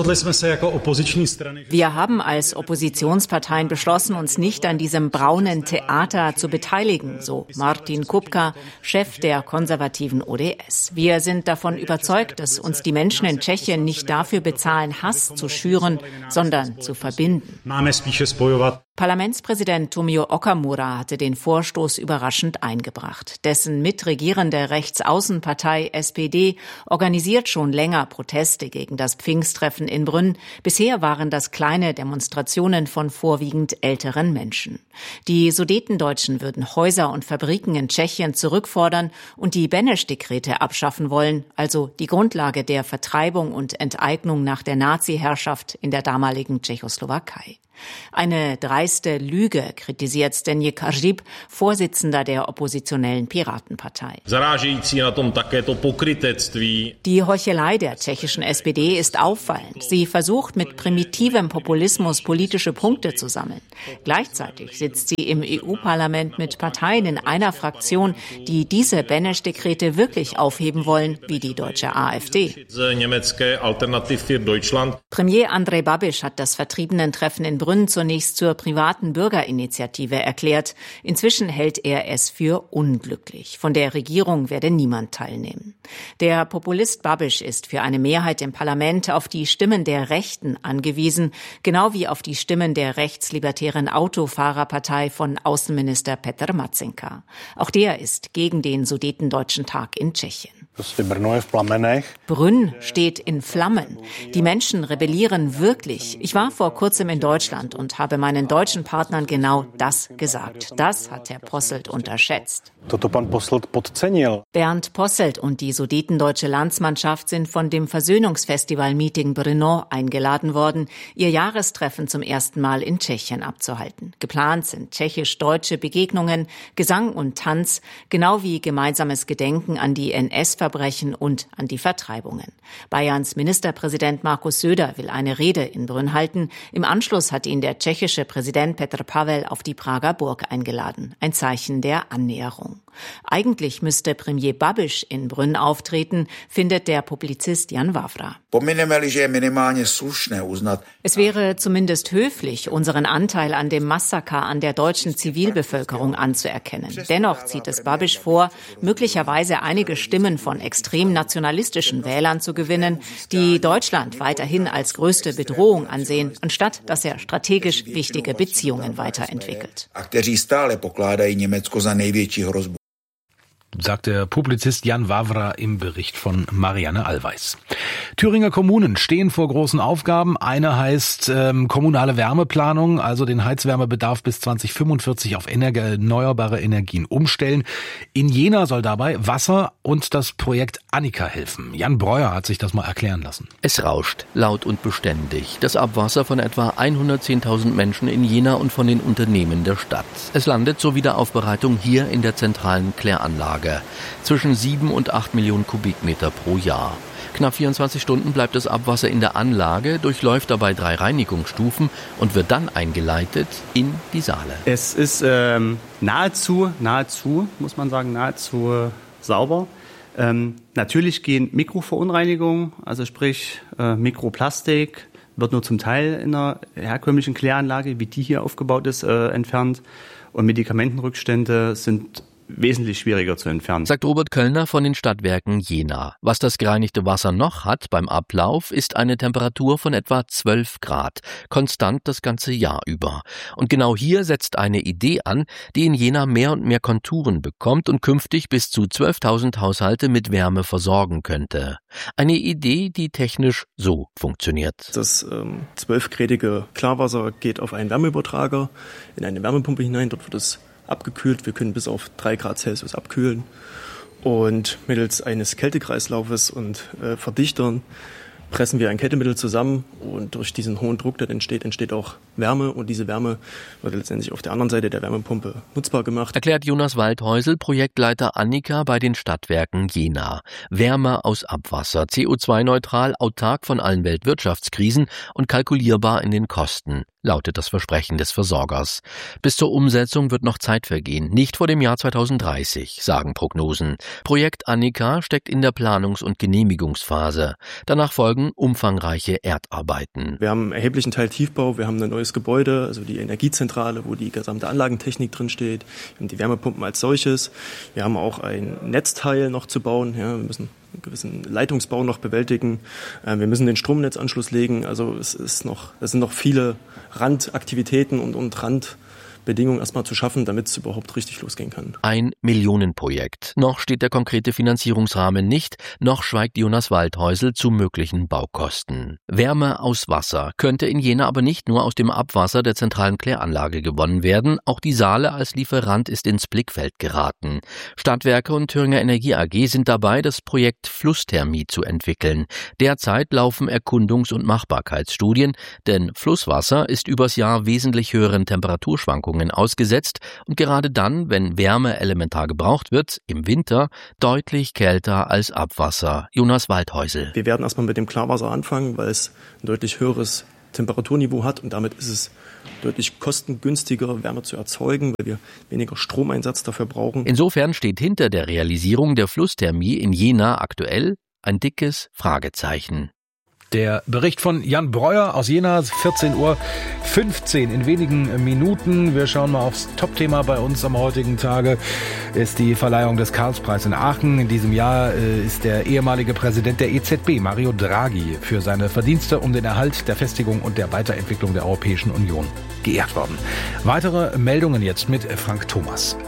Speaker 15: Wir haben als Oppositionsparteien beschlossen, uns nicht an diesem braunen Theater zu beteiligen, so Martin Kupka, Chef der konservativen O D S. Wir sind davon überzeugt, dass uns die Menschen in Tschechien nicht dafür bezahlen, Hass zu schüren, sondern zu verbinden. Parlamentspräsident Tomio Okamura hatte den Vorstoß überraschend eingebracht. Dessen mitregierende Rechtsaußenpartei S P D organisiert schon länger Proteste gegen das Pfingsttreffen in Brünn. Bisher waren das kleine Demonstrationen von vorwiegend älteren Menschen. Die Sudetendeutschen würden Häuser und Fabriken in Tschechien zurückfordern und die Beneš-Dekrete abschaffen wollen, also die Grundlage der Vertreibung und Enteignung nach der Nazi-Herrschaft in der damaligen Tschechoslowakei. Eine dreiste Lüge, kritisiert Zdeněk Hřib, Vorsitzender der oppositionellen Piratenpartei. Die Heuchelei der tschechischen S P D ist auffallend. Sie versucht mit primitivem Populismus politische Punkte zu sammeln. Gleichzeitig sitzt sie im E U-Parlament mit Parteien in einer Fraktion, die diese Beneš-Dekrete wirklich aufheben wollen, wie die deutsche AfD. Premier Andrej Babiš hat das Vertriebenentreffen in Brünn zunächst zur privaten Bürgerinitiative erklärt. Inzwischen hält er es für unglücklich. Von der Regierung werde niemand teilnehmen. Der Populist Babiš ist für eine Mehrheit im Parlament auf die Stimmen der Rechten angewiesen, genau wie auf die Stimmen der rechtslibertären Autofahrerpartei von Außenminister Petr Marcinka. Auch der ist gegen den Sudetendeutschen Tag in Tschechien. Brünn steht in Flammen. Die Menschen rebellieren wirklich. Ich war vor kurzem in Deutschland und habe meinen deutschen Partnern genau das gesagt. Das hat Herr Posselt unterschätzt. Bernd Posselt und die sudetendeutsche Landsmannschaft sind von dem Versöhnungsfestival Meeting Brno eingeladen worden, ihr Jahrestreffen zum ersten Mal in Tschechien abzuhalten. Geplant sind tschechisch-deutsche Begegnungen, Gesang und Tanz, genau wie gemeinsames Gedenken an die N S-Verbrechen und an die Vertreibungen. Bayerns Ministerpräsident Markus Söder will eine Rede in Brünn halten. Im Anschluss hat ihn der tschechische Präsident Petr Pavel auf die Prager Burg eingeladen. Ein Zeichen der Annäherung. Eigentlich müsste Premier Babiš in Brünn auftreten, findet der Publizist Jan Vavra. Es wäre zumindest höflich, unseren Anteil an dem Massaker an der deutschen Zivilbevölkerung anzuerkennen. Dennoch zieht es Babiš vor, möglicherweise einige Stimmen von extrem nationalistischen Wählern zu gewinnen, die Deutschland weiterhin als größte Bedrohung ansehen, anstatt dass er strategisch wichtige Beziehungen weiterentwickelt.
Speaker 3: Sagt der Publizist Jan Vavra im Bericht von Marianne Allweis. Thüringer Kommunen stehen vor großen Aufgaben. Eine heißt ähm, kommunale Wärmeplanung, also den Heizwärmebedarf bis zwanzig fünfundvierzig auf erneuerbare Energien umstellen. In Jena soll dabei Wasser und das Projekt Annika helfen. Jan Breuer hat sich das mal erklären lassen.
Speaker 1: Es rauscht, laut und beständig. Das Abwasser von etwa hundertzehntausend Menschen in Jena und von den Unternehmen der Stadt. Es landet zur Wiederaufbereitung hier in der zentralen Kläranlage. Zwischen sieben und acht Millionen Kubikmeter pro Jahr. Knapp vierundzwanzig Stunden bleibt das Abwasser in der Anlage, durchläuft dabei drei Reinigungsstufen und wird dann eingeleitet in die Saale.
Speaker 2: Es ist ähm, nahezu, nahezu, muss man sagen, nahezu äh, sauber. Ähm, natürlich gehen Mikroverunreinigungen, also sprich äh, Mikroplastik, wird nur zum Teil in einer herkömmlichen Kläranlage, wie die hier aufgebaut ist, äh, entfernt. Und Medikamentenrückstände sind wesentlich schwieriger zu entfernen.
Speaker 1: Sagt Robert Köllner von den Stadtwerken Jena. Was das gereinigte Wasser noch hat beim Ablauf, ist eine Temperatur von etwa zwölf Grad, konstant das ganze Jahr über. Und genau hier setzt eine Idee an, die in Jena mehr und mehr Konturen bekommt und künftig bis zu zwölftausend Haushalte mit Wärme versorgen könnte. Eine Idee, die technisch so funktioniert.
Speaker 23: Das ähm, zwölfgradige Klarwasser geht auf einen Wärmeübertrager in eine Wärmepumpe hinein. Dort wird es abgekühlt. Wir können bis auf drei Grad Celsius abkühlen. Und mittels eines Kältekreislaufes und äh, Verdichtern pressen wir ein Kältemittel zusammen. Und durch diesen hohen Druck, der entsteht, entsteht auch Wärme und diese Wärme wird letztendlich auf der anderen Seite der Wärmepumpe nutzbar gemacht.
Speaker 1: Erklärt Jonas Waldhäusel, Projektleiter Annika bei den Stadtwerken Jena. Wärme aus Abwasser, C O zwei neutral, autark von allen Weltwirtschaftskrisen und kalkulierbar in den Kosten, lautet das Versprechen des Versorgers. Bis zur Umsetzung wird noch Zeit vergehen, nicht vor dem Jahr zweitausenddreißig, sagen Prognosen. Projekt Annika steckt in der Planungs- und Genehmigungsphase. Danach folgen umfangreiche Erdarbeiten.
Speaker 23: Wir haben einen erheblichen Teil Tiefbau, wir haben ein neues Gebäude, also die Energiezentrale, wo die gesamte Anlagentechnik drin steht. Wir haben die Wärmepumpen als solches. Wir haben auch ein Netzteil noch zu bauen. Ja, wir müssen einen gewissen Leitungsbau noch bewältigen. Wir müssen den Stromnetzanschluss legen. Also es ist noch, es sind noch viele Randaktivitäten und, und Randbedingungen erstmal zu schaffen, damit es überhaupt richtig losgehen kann.
Speaker 1: Ein Millionenprojekt. Noch steht der konkrete Finanzierungsrahmen nicht, noch schweigt Jonas Waldhäusel zu möglichen Baukosten. Wärme aus Wasser könnte in Jena aber nicht nur aus dem Abwasser der zentralen Kläranlage gewonnen werden, auch die Saale als Lieferant ist ins Blickfeld geraten. Stadtwerke und Thüringer Energie A G sind dabei, das Projekt Flussthermie zu entwickeln. Derzeit laufen Erkundungs- und Machbarkeitsstudien, denn Flusswasser ist übers Jahr wesentlich höheren Temperaturschwankungen ausgesetzt und gerade dann, wenn Wärme elementar gebraucht wird, im Winter deutlich kälter als Abwasser. Jonas Waldhäusel.
Speaker 23: Wir werden erstmal mit dem Klarwasser anfangen, weil es ein deutlich höheres Temperaturniveau hat und damit ist es deutlich kostengünstiger, Wärme zu erzeugen, weil wir weniger Stromeinsatz dafür brauchen.
Speaker 1: Insofern steht hinter der Realisierung der Flussthermie in Jena aktuell ein dickes Fragezeichen.
Speaker 3: Der Bericht von Jan Breuer aus Jena, vierzehn Uhr fünfzehn in wenigen Minuten. Wir schauen mal aufs Top-Thema bei uns am heutigen Tage. Ist die Verleihung des Karlspreis in Aachen. In diesem Jahr ist der ehemalige Präsident der E Z B, Mario Draghi, für seine Verdienste um den Erhalt der Festigung und der Weiterentwicklung der Europäischen Union geehrt worden. Weitere Meldungen jetzt mit Frank Thomas.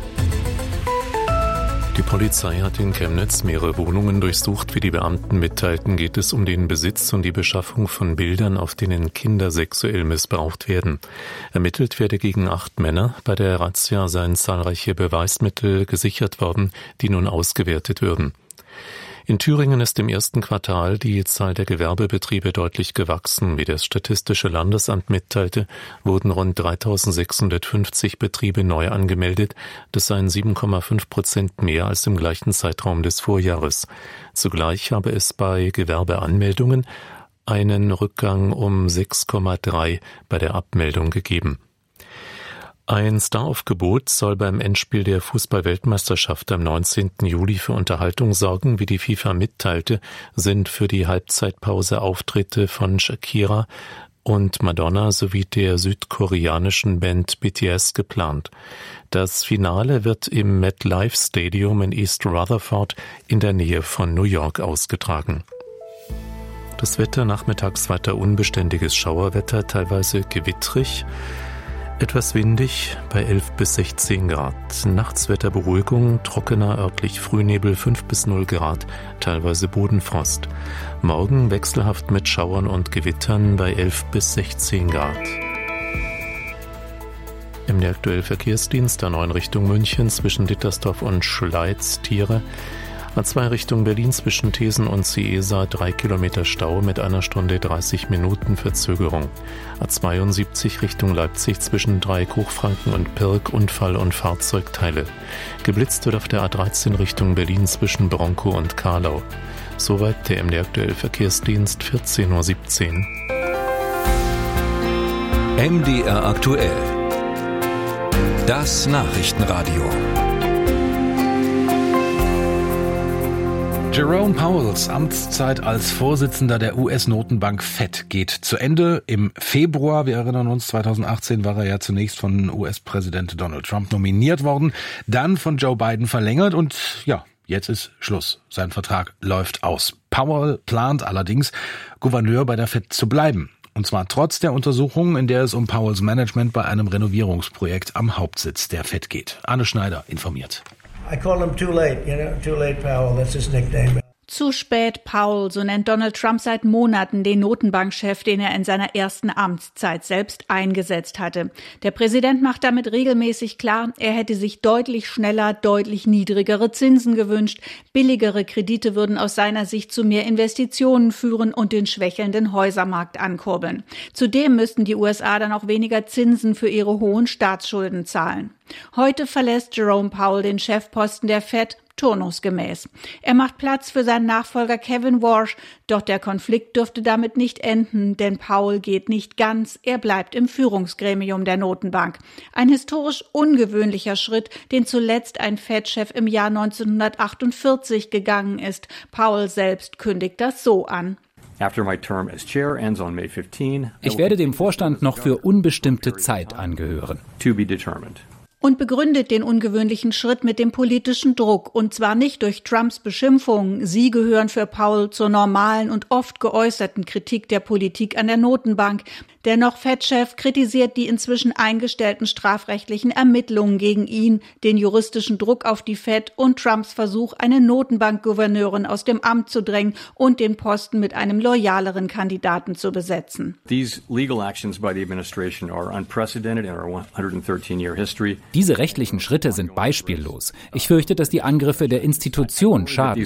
Speaker 4: Die Polizei hat in Chemnitz mehrere Wohnungen durchsucht. Wie die Beamten mitteilten, geht es um den Besitz und die Beschaffung von Bildern, auf denen Kinder sexuell missbraucht werden. Ermittelt werde gegen acht Männer. Bei der Razzia seien zahlreiche Beweismittel gesichert worden, die nun ausgewertet würden. In Thüringen ist im ersten Quartal die Zahl der Gewerbebetriebe deutlich gewachsen. Wie das Statistische Landesamt mitteilte, wurden rund dreitausendsechshundertfünfzig Betriebe neu angemeldet. Das seien sieben Komma fünf Prozent mehr als im gleichen Zeitraum des Vorjahres. Zugleich habe es bei Gewerbeanmeldungen einen Rückgang um sechs Komma drei bei der Abmeldung gegeben. Ein Staraufgebot soll beim Endspiel der Fußball-Weltmeisterschaft am neunzehnten Juli für Unterhaltung sorgen. Wie die FIFA mitteilte, sind für die Halbzeitpause Auftritte von Shakira und Madonna sowie der südkoreanischen Band B T S geplant. Das Finale wird im MetLife Stadium in East Rutherford in der Nähe von New York ausgetragen. Das Wetter nachmittags weiter unbeständiges Schauerwetter, teilweise gewittrig. Etwas windig bei elf bis sechzehn Grad. Nachtswetterberuhigung, trockener, örtlich Frühnebel fünf bis null Grad, teilweise Bodenfrost. Morgen wechselhaft mit Schauern und Gewittern bei elf bis sechzehn Grad. Im M D aktuell Verkehrsdienst A neun Richtung München zwischen Dittersdorf und Schleiz-Tiere. A zwei Richtung Berlin zwischen Thesen und Ciesa drei Kilometer Stau mit einer Stunde dreißig Minuten Verzögerung. A zweiundsiebzig Richtung Leipzig zwischen Dreieck-Hochfranken und Pirk Unfall und Fahrzeugteile. Geblitzt wird auf der A dreizehn Richtung Berlin zwischen Bronkow und Karlau. Soweit der M D aktuell Verkehrsdienst vierzehn Uhr siebzehn.
Speaker 5: M D R aktuell. Das Nachrichtenradio.
Speaker 3: Jerome Powells Amtszeit als Vorsitzender der U S-Notenbank Fed geht zu Ende. Im Februar, wir erinnern uns, zweitausendachtzehn war er ja zunächst von U S-Präsident Donald Trump nominiert worden, dann von Joe Biden verlängert und ja, jetzt ist Schluss. Sein Vertrag läuft aus. Powell plant allerdings, Gouverneur bei der Fed zu bleiben. Und zwar trotz der Untersuchung, in der es um Powells Management bei einem Renovierungsprojekt am Hauptsitz der Fed geht. Arne Schneider informiert.
Speaker 6: I call him too late, you know, too late Powell, that's his nickname. Zu spät, Powell, so nennt Donald Trump seit Monaten den Notenbankchef, den er in seiner ersten Amtszeit selbst eingesetzt hatte. Der Präsident macht damit regelmäßig klar, er hätte sich deutlich schneller, deutlich niedrigere Zinsen gewünscht. Billigere Kredite würden aus seiner Sicht zu mehr Investitionen führen und den schwächelnden Häusermarkt ankurbeln. Zudem müssten die U S A dann auch weniger Zinsen für ihre hohen Staatsschulden zahlen. Heute verlässt Jerome Powell den Chefposten der Fed turnusgemäß. Er macht Platz für seinen Nachfolger Kevin Warsh, doch der Konflikt dürfte damit nicht enden, denn Powell geht nicht ganz, er bleibt im Führungsgremium der Notenbank. Ein historisch ungewöhnlicher Schritt, den zuletzt ein Fed-Chef im Jahr neunzehnhundertachtundvierzig gegangen ist. Powell selbst kündigt das so an.
Speaker 8: Ich werde dem Vorstand noch für unbestimmte Zeit angehören.
Speaker 6: Und begründet den ungewöhnlichen Schritt mit dem politischen Druck, und zwar nicht durch Trumps Beschimpfungen. Sie gehören für Powell zur normalen und oft geäußerten Kritik der Politik an der Notenbank. Dennoch Fed-Chef kritisiert die inzwischen eingestellten strafrechtlichen Ermittlungen gegen ihn, den juristischen Druck auf die Fed und Trumps Versuch, eine Notenbankgouverneurin aus dem Amt zu drängen und den Posten mit einem loyaleren Kandidaten zu besetzen.
Speaker 9: These legal actions by the administration are unprecedented in our one hundred thirteen year history.
Speaker 8: Diese rechtlichen Schritte sind beispiellos. Ich fürchte, dass die Angriffe der Institution schaden.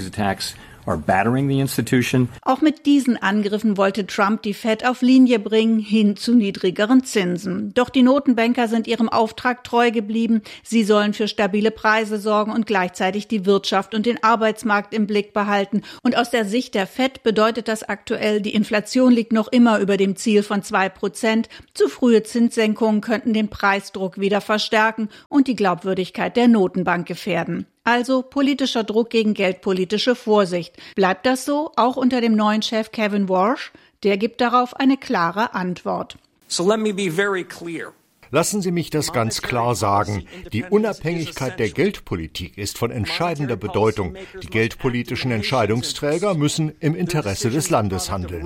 Speaker 6: Auch mit diesen Angriffen wollte Trump die Fed auf Linie bringen, hin zu niedrigeren Zinsen. Doch die Notenbanker sind ihrem Auftrag treu geblieben. Sie sollen für stabile Preise sorgen und gleichzeitig die Wirtschaft und den Arbeitsmarkt im Blick behalten. Und aus der Sicht der Fed bedeutet das aktuell, die Inflation liegt noch immer über dem Ziel von zwei Prozent. Zu frühe Zinssenkungen könnten den Preisdruck wieder verstärken und die Glaubwürdigkeit der Notenbank gefährden. Also politischer Druck gegen geldpolitische Vorsicht. Bleibt das so, auch unter dem neuen Chef Kevin Warsh? Der gibt darauf eine klare Antwort.
Speaker 24: So let me be very clear.
Speaker 25: Lassen Sie mich das ganz klar sagen. Die Unabhängigkeit der Geldpolitik ist von entscheidender Bedeutung. Die geldpolitischen Entscheidungsträger müssen im Interesse des Landes handeln.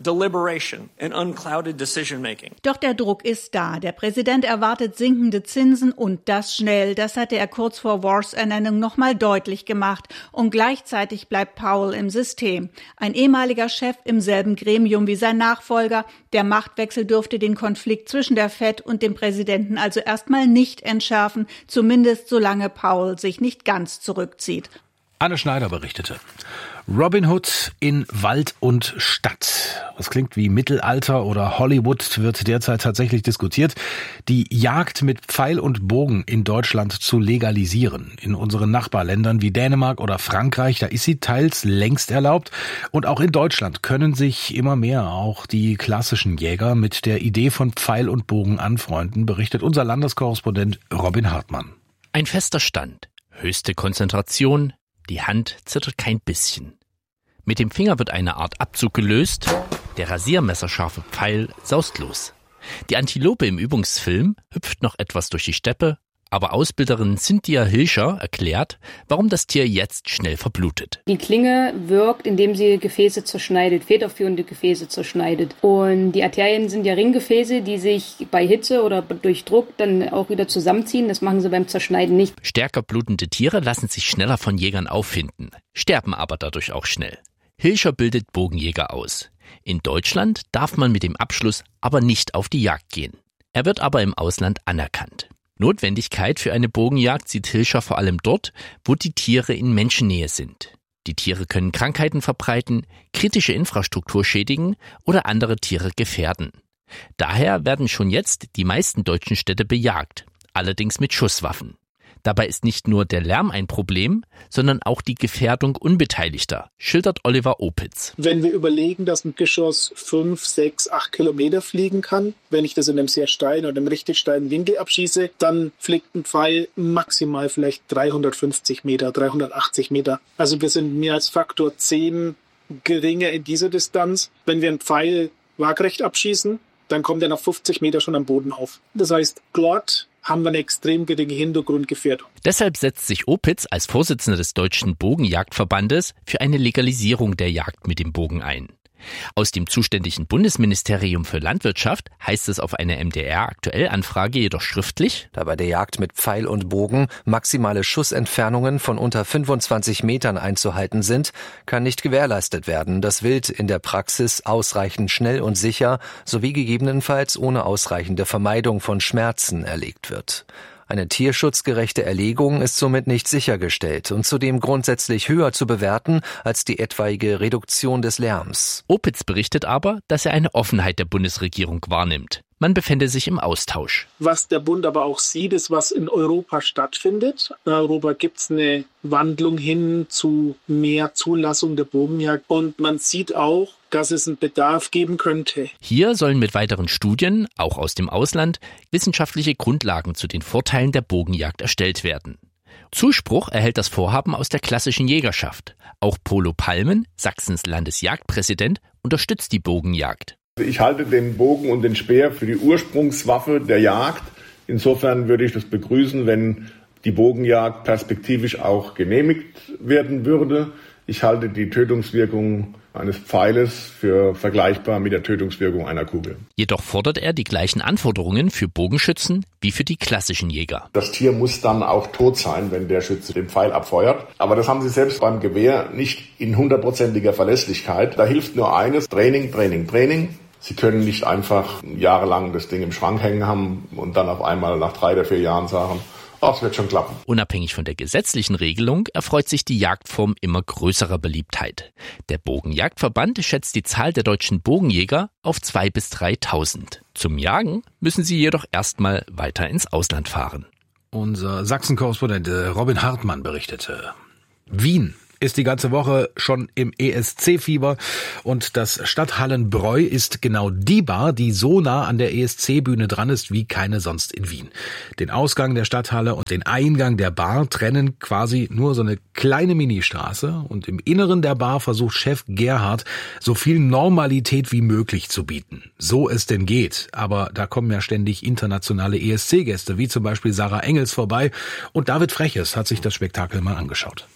Speaker 6: Doch der Druck ist da. Der Präsident erwartet sinkende Zinsen und das schnell. Das hatte er kurz vor Warshs Ernennung noch mal deutlich gemacht. Und gleichzeitig bleibt Powell im System. Ein ehemaliger Chef im selben Gremium wie sein Nachfolger. Der Machtwechsel dürfte den Konflikt zwischen der Fed und dem Präsidenten Präsidenten also erstmal nicht entschärfen, zumindest solange Powell sich nicht ganz zurückzieht.
Speaker 3: Anne Schneider berichtete. Robin Hood in Wald und Stadt. Das klingt wie Mittelalter oder Hollywood, wird derzeit tatsächlich diskutiert. Die Jagd mit Pfeil und Bogen in Deutschland zu legalisieren. In unseren Nachbarländern wie Dänemark oder Frankreich, da ist sie teils längst erlaubt. Und auch in Deutschland können sich immer mehr auch die klassischen Jäger mit der Idee von Pfeil und Bogen anfreunden, berichtet unser Landeskorrespondent Robin Hartmann.
Speaker 1: Ein fester Stand, höchste Konzentration, die Hand zittert kein bisschen. Mit dem Finger wird eine Art Abzug gelöst, der rasiermesserscharfe Pfeil saust los. Die Antilope im Übungsfilm hüpft noch etwas durch die Steppe, aber Ausbilderin Cynthia Hilscher erklärt, warum das Tier jetzt schnell verblutet.
Speaker 26: Die Klinge wirkt, indem sie Gefäße zerschneidet, federführende Gefäße zerschneidet. Und die Arterien sind ja Ringgefäße, die sich bei Hitze oder durch Druck dann auch wieder zusammenziehen. Das machen sie beim Zerschneiden nicht.
Speaker 1: Stärker blutende Tiere lassen sich schneller von Jägern auffinden, sterben aber dadurch auch schnell. Hilscher bildet Bogenjäger aus. In Deutschland darf man mit dem Abschluss aber nicht auf die Jagd gehen. Er wird aber im Ausland anerkannt. Notwendigkeit für eine Bogenjagd sieht Hilscher vor allem dort, wo die Tiere in Menschennähe sind. Die Tiere können Krankheiten verbreiten, kritische Infrastruktur schädigen oder andere Tiere gefährden. Daher werden schon jetzt die meisten deutschen Städte bejagt, allerdings mit Schusswaffen. Dabei ist nicht nur der Lärm ein Problem, sondern auch die Gefährdung Unbeteiligter, schildert Oliver Opitz.
Speaker 27: Wenn wir überlegen, dass ein Geschoss fünf, sechs, acht Kilometer fliegen kann, wenn ich das in einem sehr steilen oder einem richtig steilen Winkel abschieße, dann fliegt ein Pfeil maximal vielleicht dreihundertfünfzig Meter, dreihundertachtzig Meter. Also wir sind mehr als Faktor zehn geringer in dieser Distanz. Wenn wir einen Pfeil waagrecht abschießen, dann kommt er nach fünfzig Meter schon am Boden auf. Das heißt, dort haben wir eine extrem geringe Hintergrundgefährdung.
Speaker 1: Deshalb setzt sich Opitz als Vorsitzender des Deutschen Bogenjagdverbandes für eine Legalisierung der Jagd mit dem Bogen ein. Aus dem zuständigen Bundesministerium für Landwirtschaft heißt es auf eine M D R-Aktuell-Anfrage jedoch schriftlich:
Speaker 7: Da bei der Jagd mit Pfeil und Bogen maximale Schussentfernungen von unter fünfundzwanzig Metern einzuhalten sind, kann nicht gewährleistet werden, dass Wild in der Praxis ausreichend schnell und sicher sowie gegebenenfalls ohne ausreichende Vermeidung von Schmerzen erlegt wird. Eine tierschutzgerechte Erlegung ist somit nicht sichergestellt und zudem grundsätzlich höher zu bewerten als die etwaige Reduktion des Lärms.
Speaker 1: Opitz berichtet aber, dass er eine Offenheit der Bundesregierung wahrnimmt. Man befände sich im Austausch.
Speaker 27: Was der Bund aber auch sieht, ist, was in Europa stattfindet. In Europa gibt es eine Wandlung hin zu mehr Zulassung der Bogenjagd. Und man sieht auch, dass es einen Bedarf geben könnte.
Speaker 1: Hier sollen mit weiteren Studien, auch aus dem Ausland, wissenschaftliche Grundlagen zu den Vorteilen der Bogenjagd erstellt werden. Zuspruch erhält das Vorhaben aus der klassischen Jägerschaft. Auch Polo Palmen, Sachsens Landesjagdpräsident, unterstützt die Bogenjagd.
Speaker 10: Ich halte den Bogen und den Speer für die Ursprungswaffe der Jagd. Insofern würde ich das begrüßen, wenn die Bogenjagd perspektivisch auch genehmigt werden würde. Ich halte die Tötungswirkung eines Pfeiles für vergleichbar mit der Tötungswirkung einer Kugel.
Speaker 1: Jedoch fordert er die gleichen Anforderungen für Bogenschützen wie für die klassischen Jäger.
Speaker 10: Das Tier muss dann auch tot sein, wenn der Schütze den Pfeil abfeuert. Aber das haben sie selbst beim Gewehr nicht in hundertprozentiger Verlässlichkeit. Da hilft nur eines: Training, Training, Training. Sie können nicht einfach jahrelang das Ding im Schrank hängen haben und dann auf einmal nach drei oder vier Jahren sagen: das wird schon klappen.
Speaker 1: Unabhängig von der gesetzlichen Regelung erfreut sich die Jagdform immer größerer Beliebtheit. Der Bogenjagdverband schätzt die Zahl der deutschen Bogenjäger auf zweitausend bis dreitausend. Zum Jagen müssen sie jedoch erstmal weiter ins Ausland fahren.
Speaker 3: Unser Sachsen-Korrespondent Robin Hartmann berichtete. Wien ist die ganze Woche schon im E S C-Fieber und das Stadthallenbräu ist genau die Bar, die so nah an der E S C-Bühne dran ist wie keine sonst in Wien. Den Ausgang der Stadthalle und den Eingang der Bar trennen quasi nur so eine kleine Ministraße und im Inneren der Bar versucht Chef Gerhard so viel Normalität wie möglich zu bieten. So es denn geht, aber da kommen ja ständig internationale E S C-Gäste, wie zum Beispiel Sarah Engels vorbei und David Freches hat sich das Spektakel mal angeschaut.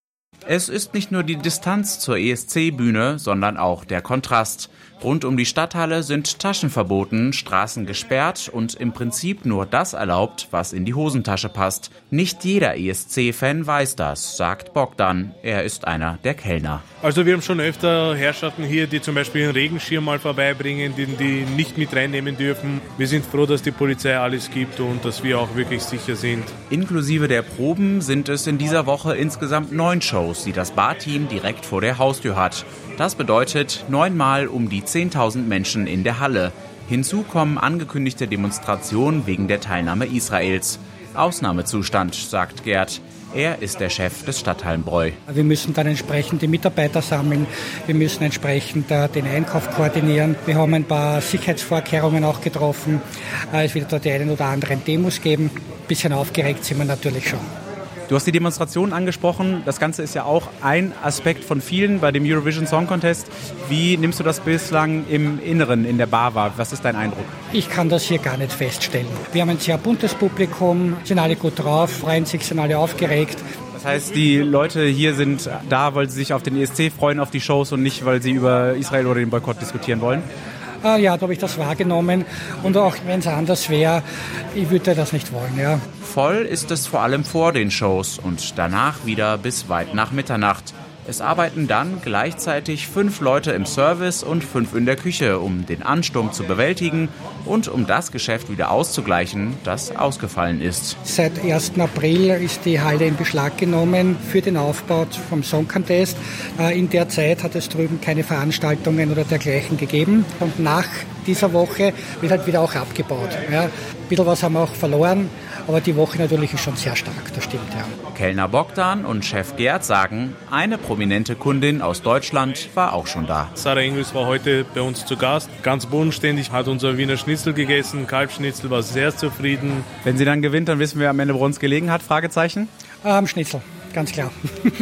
Speaker 11: Es ist nicht nur die Distanz zur E S C-Bühne, sondern auch der Kontrast. Rund um die Stadthalle sind Taschen verboten, Straßen gesperrt und im Prinzip nur das erlaubt, was in die Hosentasche passt. Nicht jeder E S C-Fan weiß das, sagt Bogdan. Er ist einer der Kellner.
Speaker 12: Also wir haben schon öfter Herrschaften hier, die zum Beispiel einen Regenschirm mal vorbeibringen, den die nicht mit reinnehmen dürfen. Wir sind froh, dass die Polizei alles gibt und dass wir auch wirklich sicher sind.
Speaker 11: Inklusive der Proben sind es in dieser Woche insgesamt neun Shows, die das Barteam direkt vor der Haustür hat. Das bedeutet neunmal um die zehntausend Menschen in der Halle. Hinzu kommen angekündigte Demonstrationen wegen der Teilnahme Israels. Ausnahmezustand, sagt Gerd. Er ist der Chef des Stadthallenbräu.
Speaker 13: Wir müssen dann entsprechend die Mitarbeiter sammeln. Wir müssen entsprechend den Einkauf koordinieren. Wir haben ein paar Sicherheitsvorkehrungen auch getroffen. Es wird dort die einen oder anderen Demos geben. Ein bisschen aufgeregt sind wir natürlich schon.
Speaker 11: Du hast die Demonstrationen angesprochen. Das Ganze ist ja auch ein Aspekt von vielen bei dem Eurovision Song Contest. Wie nimmst du das bislang im Inneren, in der Bar wahr? Was ist dein Eindruck?
Speaker 13: Ich kann das hier gar nicht feststellen. Wir haben ein sehr buntes Publikum, sind alle gut drauf, freuen sich, sind alle aufgeregt.
Speaker 11: Das heißt, die Leute hier sind da, weil sie sich auf den E S C freuen, auf die Shows und nicht, weil sie über Israel oder den Boykott diskutieren wollen?
Speaker 13: Ja, da habe ich das wahrgenommen. Und auch wenn es anders wäre, ich würde das nicht wollen. Ja.
Speaker 11: Voll ist es vor allem vor den Shows und danach wieder bis weit nach Mitternacht. Es arbeiten dann gleichzeitig fünf Leute im Service und fünf in der Küche, um den Ansturm zu bewältigen und um das Geschäft wieder auszugleichen, das ausgefallen ist.
Speaker 13: Seit ersten April ist die Halle in Beschlag genommen für den Aufbau vom Song Contest. In der Zeit hat es drüben keine Veranstaltungen oder dergleichen gegeben. Und nach dieser Woche wird halt wieder auch abgebaut. Ja, ein bisschen was haben wir auch verloren. Aber die Woche natürlich ist schon sehr stark, das stimmt, ja.
Speaker 11: Kellner Bogdan und Chef Gerd sagen, eine prominente Kundin aus Deutschland war auch schon da.
Speaker 12: Sarah Engels war heute bei uns zu Gast, ganz bodenständig, hat unser Wiener Schnitzel gegessen, Kalbschnitzel, war sehr zufrieden.
Speaker 11: Wenn sie dann gewinnt, dann wissen wir am Ende, woran es gelegen hat, Fragezeichen?
Speaker 13: Am Schnitzel. Ganz klar.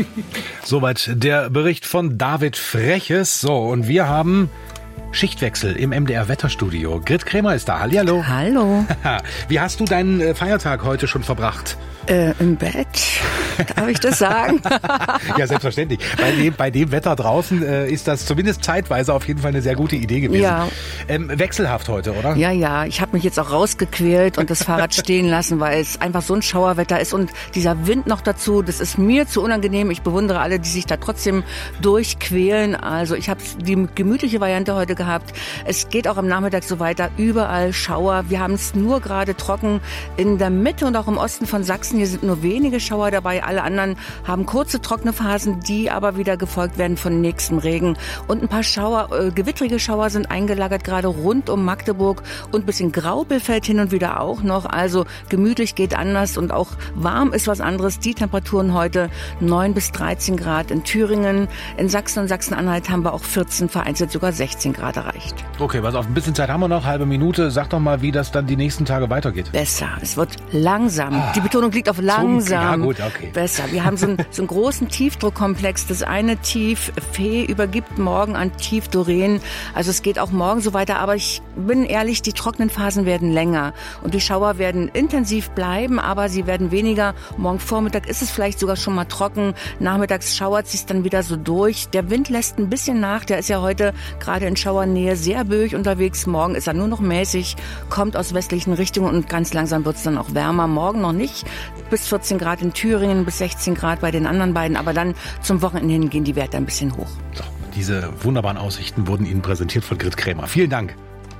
Speaker 3: Soweit der Bericht von David Freches. So, und wir haben Schichtwechsel im M D R-Wetterstudio. Grit Krämer ist da. Hallihallo.
Speaker 14: Hallo.
Speaker 3: Wie hast du deinen Feiertag heute schon verbracht?
Speaker 14: Äh, im Bett. Darf ich das sagen?
Speaker 3: Ja, selbstverständlich. Bei dem, bei dem Wetter draußen äh, ist das zumindest zeitweise auf jeden Fall eine sehr gute Idee gewesen.
Speaker 14: Ja.
Speaker 3: Ähm, wechselhaft heute, oder?
Speaker 14: Ja, ja. Ich habe mich jetzt auch rausgequält und das Fahrrad stehen lassen, weil es einfach so ein Schauerwetter ist und dieser Wind noch dazu, das ist mir zu unangenehm. Ich bewundere alle, die sich da trotzdem durchquälen. Also ich habe die gemütliche Variante heute gehabt. Es geht auch am Nachmittag so weiter. Überall Schauer. Wir haben es nur gerade trocken in der Mitte und auch im Osten von Sachsen. Hier sind nur wenige Schauer dabei. Alle anderen haben kurze trockene Phasen, die aber wieder gefolgt werden von nächstem Regen. Und ein paar Schauer, äh, gewittrige Schauer sind eingelagert, gerade rund um Magdeburg und ein bisschen Graupelfeld hin und wieder auch noch. Also gemütlich geht anders und auch warm ist was anderes. Die Temperaturen heute neun bis dreizehn Grad in Thüringen. In Sachsen und Sachsen-Anhalt haben wir auch vierzehn, vereinzelt sogar sechzehn Grad erreicht.
Speaker 3: Okay, was auf ein bisschen Zeit haben wir noch, halbe Minute. Sag doch mal, wie das dann die nächsten Tage weitergeht.
Speaker 14: Besser. Es wird langsam. Ah, die Betonung liegt auf langsam.
Speaker 3: Ja, gut, okay.
Speaker 14: Besser. Wir haben so einen, so einen großen Tiefdruckkomplex. Das eine Tief Fee übergibt morgen an Tief Doreen. Also es geht auch morgen so weiter. Aber ich bin ehrlich, die trockenen Phasen werden länger. Und die Schauer werden intensiv bleiben, aber sie werden weniger. Morgen Vormittag ist es vielleicht sogar schon mal trocken. Nachmittags schauert es sich dann wieder so durch. Der Wind lässt ein bisschen nach. Der ist ja heute gerade in Schauernähe sehr böig unterwegs. Morgen ist er nur noch mäßig, kommt aus westlichen Richtungen und ganz langsam wird es dann auch wärmer. Morgen noch nicht. Bis vierzehn Grad in Thüringen, bis sechzehn Grad bei den anderen beiden. Aber dann zum Wochenende hin gehen die Werte ein bisschen hoch.
Speaker 3: So, diese wunderbaren Aussichten wurden Ihnen präsentiert von Grit Krämer. Vielen Dank.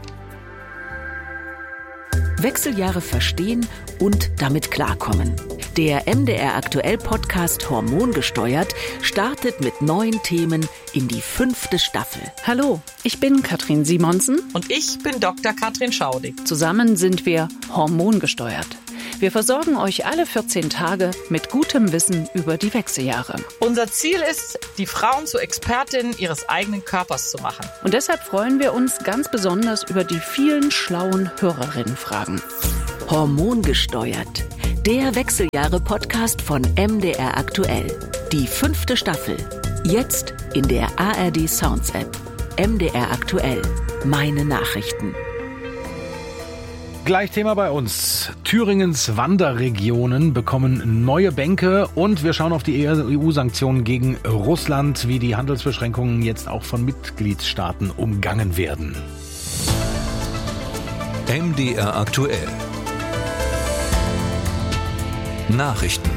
Speaker 16: Wechseljahre verstehen und damit klarkommen. Der M D R Aktuell Podcast Hormongesteuert startet mit neuen Themen in die fünfte Staffel.
Speaker 17: Hallo, ich bin Katrin Simonsen.
Speaker 18: Und ich bin Doktor Katrin Schaudig.
Speaker 17: Zusammen sind wir Hormongesteuert. Wir versorgen euch alle vierzehn Tage mit gutem Wissen über die Wechseljahre.
Speaker 18: Unser Ziel ist, die Frauen zu Expertinnen ihres eigenen Körpers zu machen.
Speaker 17: Und deshalb freuen wir uns ganz besonders über die vielen schlauen Hörerinnenfragen.
Speaker 16: Hormongesteuert. Der Wechseljahre-Podcast von M D R Aktuell. Die fünfte Staffel. Jetzt in der A R D Sounds App. M D R Aktuell. Meine Nachrichten.
Speaker 3: Gleich Thema bei uns. Thüringens Wanderregionen bekommen neue Bänke und wir schauen auf die E U-Sanktionen gegen Russland, wie die Handelsbeschränkungen jetzt auch von Mitgliedstaaten umgangen werden.
Speaker 5: M D R Aktuell. Nachrichten.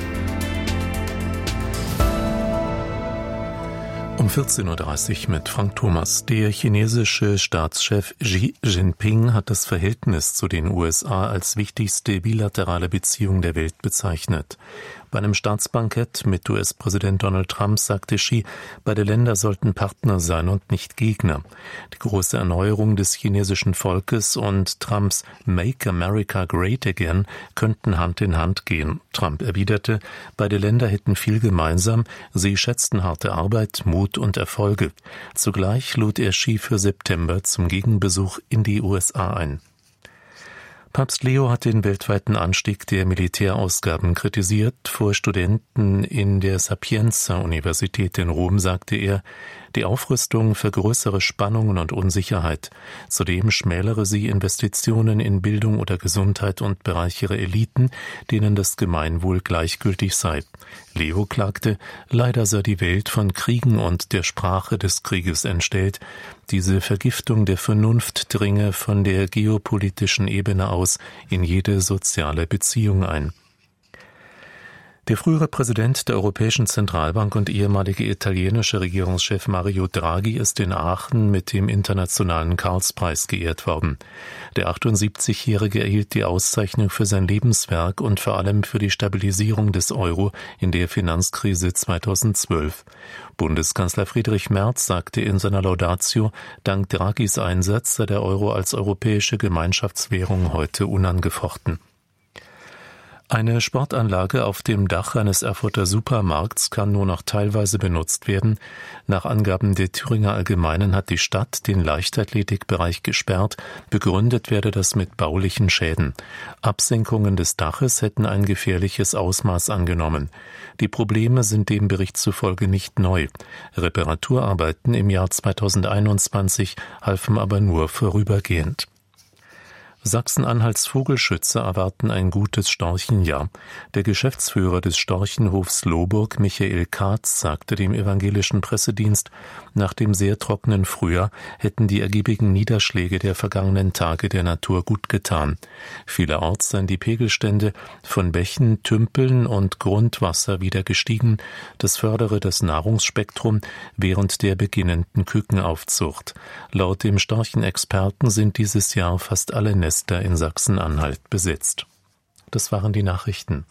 Speaker 4: Um vierzehn Uhr dreißig mit Frank Thomas. Der chinesische Staatschef Xi Jinping hat das Verhältnis zu den U S A als wichtigste bilaterale Beziehung der Welt bezeichnet. Bei einem Staatsbankett mit U S-Präsident Donald Trump sagte Xi, beide Länder sollten Partner sein und nicht Gegner. Die große Erneuerung des chinesischen Volkes und Trumps Make America Great Again könnten Hand in Hand gehen. Trump erwiderte, beide Länder hätten viel gemeinsam, sie schätzten harte Arbeit, Mut und Erfolge. Zugleich lud er Xi für September zum Gegenbesuch in die U S A ein. Papst Leo hat den weltweiten Anstieg der Militärausgaben kritisiert. Vor Studenten in der Sapienza-Universität in Rom sagte er, die Aufrüstung vergrößere Spannungen und Unsicherheit. Zudem schmälere sie Investitionen in Bildung oder Gesundheit und bereichere Eliten, denen das Gemeinwohl gleichgültig sei. Leo klagte, leider sei die Welt von Kriegen und der Sprache des Krieges entstellt. Diese Vergiftung der Vernunft dringe von der geopolitischen Ebene aus in jede soziale Beziehung ein. Der frühere Präsident der Europäischen Zentralbank und ehemalige italienische Regierungschef Mario Draghi ist in Aachen mit dem Internationalen Karlspreis geehrt worden. Der achtundsiebzigjährige erhielt die Auszeichnung für sein Lebenswerk und vor allem für die Stabilisierung des Euro in der Finanzkrise zweitausendzwölf. Bundeskanzler Friedrich Merz sagte in seiner Laudatio, dank Draghis Einsatz sei der Euro als europäische Gemeinschaftswährung heute unangefochten. Eine Sportanlage auf dem Dach eines Erfurter Supermarkts kann nur noch teilweise benutzt werden. Nach Angaben der Thüringer Allgemeinen hat die Stadt den Leichtathletikbereich gesperrt. Begründet werde das mit baulichen Schäden. Absenkungen des Daches hätten ein gefährliches Ausmaß angenommen. Die Probleme sind dem Bericht zufolge nicht neu. Reparaturarbeiten im Jahr zweitausendeinundzwanzig halfen aber nur vorübergehend. Sachsen-Anhalts Vogelschützer erwarten ein gutes Storchenjahr. Der Geschäftsführer des Storchenhofs Lohburg, Michael Katz, sagte dem evangelischen Pressedienst, nach dem sehr trockenen Frühjahr hätten die ergiebigen Niederschläge der vergangenen Tage der Natur gut getan. Vielerorts seien die Pegelstände von Bächen, Tümpeln und Grundwasser wieder gestiegen. Das fördere das Nahrungsspektrum während der beginnenden Kükenaufzucht. Laut dem Storchenexperten sind dieses Jahr fast alle Nester in Sachsen-Anhalt besetzt. Das waren die Nachrichten.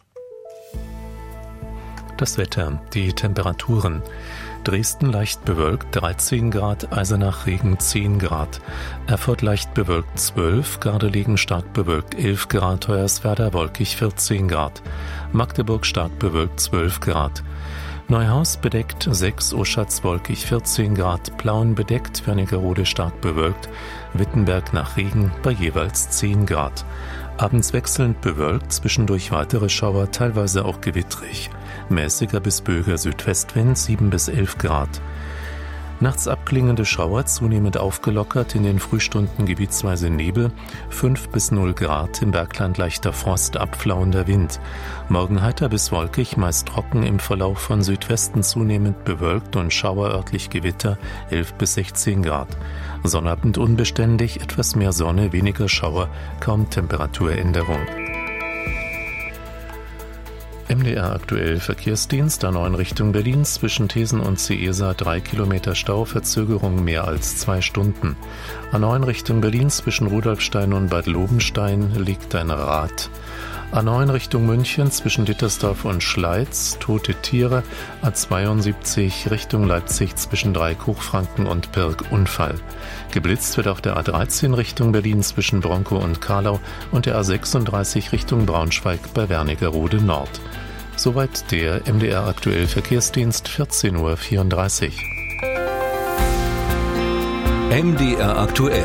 Speaker 4: Das Wetter, die Temperaturen. Dresden leicht bewölkt dreizehn Grad, Eisenach Regen zehn Grad, Erfurt leicht bewölkt zwölf, Gardelegen stark bewölkt elf Grad, Hoyerswerda wolkig vierzehn Grad, Magdeburg stark bewölkt zwölf Grad, Neuhaus bedeckt sechs, Oschatz wolkig vierzehn Grad, Plauen bedeckt, Wernigerode stark bewölkt, Wittenberg nach Regen bei jeweils zehn Grad. Abends wechselnd bewölkt, zwischendurch weitere Schauer, teilweise auch gewittrig. Mäßiger bis böiger Südwestwind sieben bis elf Grad. Nachts abklingende Schauer, zunehmend aufgelockert, in den Frühstunden gebietsweise Nebel, fünf bis null Grad, im Bergland leichter Frost, abflauender Wind. Morgen heiter bis wolkig, meist trocken, im Verlauf von Südwesten zunehmend bewölkt und schauerörtlich Gewitter, elf bis sechzehn Grad. Sonnabend unbeständig, etwas mehr Sonne, weniger Schauer, kaum Temperaturänderung. M D R aktuell Verkehrsdienst, A neun Richtung Berlin, zwischen Thesen und Ciesa drei Kilometer Stau, Verzögerung mehr als zwei Stunden. A neun Richtung Berlin, zwischen Rudolfstein und Bad Lobenstein liegt ein Rad. A neun Richtung München, zwischen Dittersdorf und Schleiz, tote Tiere. A zweiundsiebzig Richtung Leipzig, zwischen Dreieck-Hochfranken und Pirk, Unfall. Geblitzt wird auf der A dreizehn Richtung Berlin, zwischen Bronkow und Karlau und der A sechsunddreißig Richtung Braunschweig bei Wernigerode Nord. Soweit der M D R aktuell Verkehrsdienst, vierzehn Uhr vierunddreißig.
Speaker 5: M D R aktuell.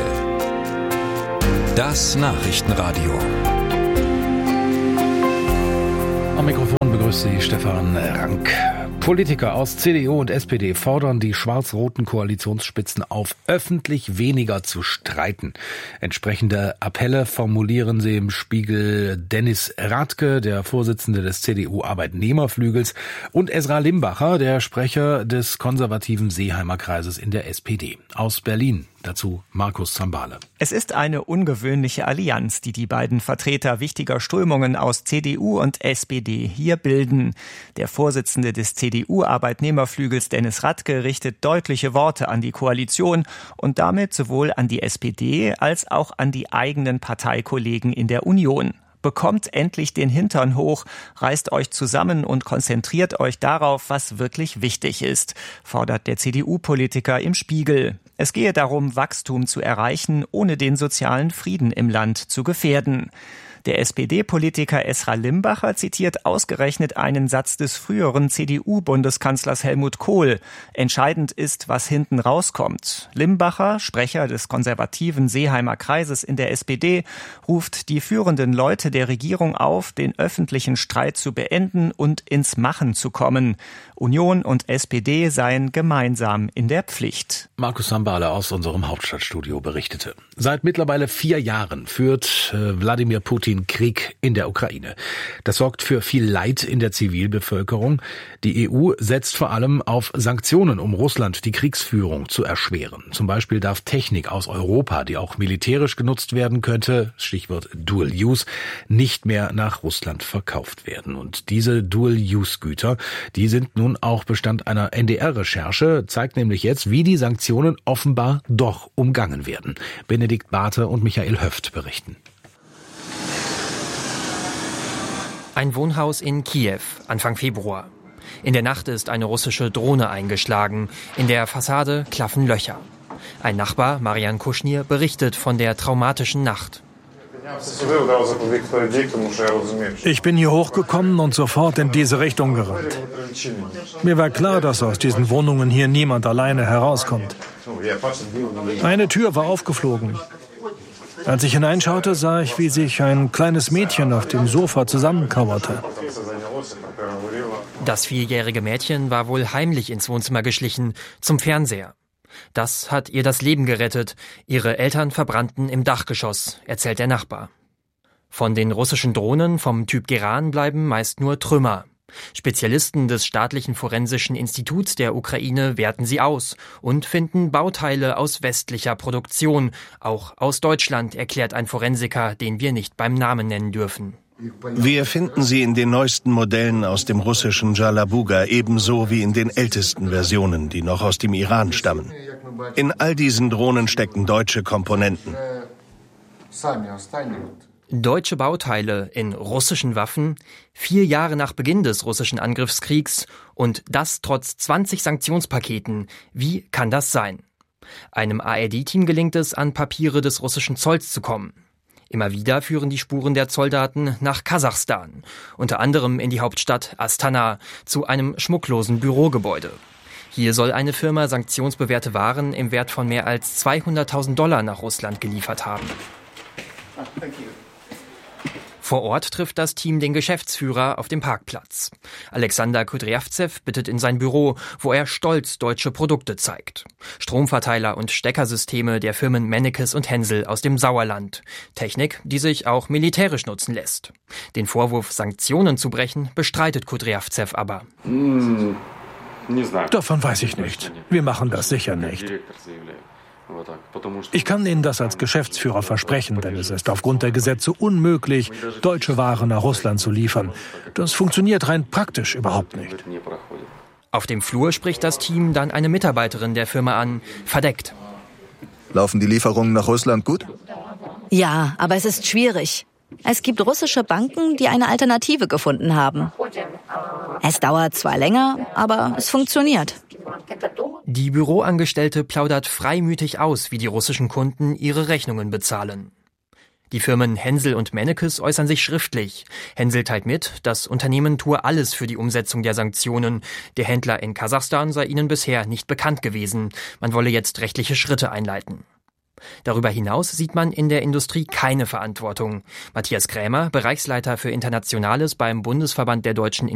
Speaker 5: Das Nachrichtenradio.
Speaker 3: Am Mikrofon begrüßt Sie Stefan Rank. Politiker aus C D U und S P D fordern die schwarz-roten Koalitionsspitzen auf, öffentlich weniger zu streiten. Entsprechende Appelle formulieren sie im Spiegel Dennis Radke, der Vorsitzende des C D U-Arbeitnehmerflügels, und Esra Limbacher, der Sprecher des konservativen Seeheimer Kreises in der S P D. Aus Berlin. Dazu Markus Zambale.
Speaker 2: Es ist eine ungewöhnliche Allianz, die die beiden Vertreter wichtiger Strömungen aus C D U und S P D hier bilden. Der Vorsitzende des C D U-Arbeitnehmerflügels Dennis Radke richtet deutliche Worte an die Koalition und damit sowohl an die S P D als auch an die eigenen Parteikollegen in der Union. Bekommt endlich den Hintern hoch, reißt euch zusammen und konzentriert euch darauf, was wirklich wichtig ist, fordert der C D U-Politiker im Spiegel. Es gehe darum, Wachstum zu erreichen, ohne den sozialen Frieden im Land zu gefährden. Der S P D-Politiker Esra Limbacher zitiert ausgerechnet einen Satz des früheren C D U-Bundeskanzlers Helmut Kohl. Entscheidend ist, was hinten rauskommt. Limbacher, Sprecher des konservativen Seeheimer Kreises in der S P D, ruft die führenden Leute der Regierung auf, den öffentlichen Streit zu beenden und ins Machen zu kommen. Union und S P D seien gemeinsam in der Pflicht.
Speaker 3: Markus Zambale aus unserem Hauptstadtstudio berichtete. Seit mittlerweile vier Jahren führt äh, Wladimir Putin Krieg in der Ukraine. Das sorgt für viel Leid in der Zivilbevölkerung. Die E U setzt vor allem auf Sanktionen, um Russland die Kriegsführung zu erschweren. Zum Beispiel darf Technik aus Europa, die auch militärisch genutzt werden könnte, Stichwort Dual Use, nicht mehr nach Russland verkauft werden. Und diese Dual Use Güter, die sind nun auch Bestand einer N D R-Recherche, zeigt nämlich jetzt, wie die Sanktionen offenbar doch umgangen werden. Benedikt Barthe und Michael Höft berichten.
Speaker 15: Ein Wohnhaus in Kiew, Anfang Februar. In der Nacht ist eine russische Drohne eingeschlagen. In der Fassade klaffen Löcher. Ein Nachbar, Marian Kuschnir, berichtet von der traumatischen Nacht.
Speaker 19: Ich bin hier hochgekommen und sofort in diese Richtung gerannt. Mir war klar, dass aus diesen Wohnungen hier niemand alleine herauskommt. Eine Tür war aufgeflogen. Als ich hineinschaute, sah ich, wie sich ein kleines Mädchen auf dem Sofa zusammenkauerte.
Speaker 15: Das vierjährige Mädchen war wohl heimlich ins Wohnzimmer geschlichen, zum Fernseher. Das hat ihr das Leben gerettet. Ihre Eltern verbrannten im Dachgeschoss, erzählt der Nachbar. Von den russischen Drohnen vom Typ Geran bleiben meist nur Trümmer. Spezialisten des Staatlichen Forensischen Instituts der Ukraine werten sie aus und finden Bauteile aus westlicher Produktion, auch aus Deutschland, erklärt ein Forensiker, den wir nicht beim Namen nennen dürfen.
Speaker 8: Wir finden sie in den neuesten Modellen aus dem russischen Jalabuga, ebenso wie in den ältesten Versionen, die noch aus dem Iran stammen. In all diesen Drohnen stecken deutsche Komponenten.
Speaker 15: Deutsche Bauteile in russischen Waffen, vier Jahre nach Beginn des russischen Angriffskriegs und das trotz zwanzig Sanktionspaketen. Wie kann das sein? Einem A R D-Team gelingt es, an Papiere des russischen Zolls zu kommen. Immer wieder führen die Spuren der Zolldaten nach Kasachstan, unter anderem in die Hauptstadt Astana, zu einem schmucklosen Bürogebäude. Hier soll eine Firma sanktionsbewährte Waren im Wert von mehr als zweihunderttausend Dollar nach Russland geliefert haben. Vor Ort trifft das Team den Geschäftsführer auf dem Parkplatz. Alexander Kudryavtsev bittet in sein Büro, wo er stolz deutsche Produkte zeigt. Stromverteiler und Steckersysteme der Firmen Mennekes und Hensel aus dem Sauerland. Technik, die sich auch militärisch nutzen lässt. Den Vorwurf, Sanktionen zu brechen, bestreitet Kudryavtsev aber.
Speaker 19: Davon weiß ich nicht. Wir machen das sicher nicht. Ich kann Ihnen das als Geschäftsführer versprechen, denn es ist aufgrund der Gesetze unmöglich, deutsche Waren nach Russland zu liefern. Das funktioniert rein praktisch überhaupt nicht.
Speaker 15: Auf dem Flur spricht das Team dann eine Mitarbeiterin der Firma an, verdeckt.
Speaker 9: Laufen die Lieferungen nach Russland gut?
Speaker 20: Ja, aber es ist schwierig. Es gibt russische Banken, die eine Alternative gefunden haben. Es dauert zwar länger, aber es funktioniert.
Speaker 15: Die Büroangestellte plaudert freimütig aus, wie die russischen Kunden ihre Rechnungen bezahlen. Die Firmen Hensel und Mennekes äußern sich schriftlich. Hensel teilt mit, das Unternehmen tue alles für die Umsetzung der Sanktionen. Der Händler in Kasachstan sei ihnen bisher nicht bekannt gewesen. Man wolle jetzt rechtliche Schritte einleiten. Darüber hinaus sieht man in der Industrie keine Verantwortung. Matthias Krämer, Bereichsleiter für Internationales beim Bundesverband der deutschen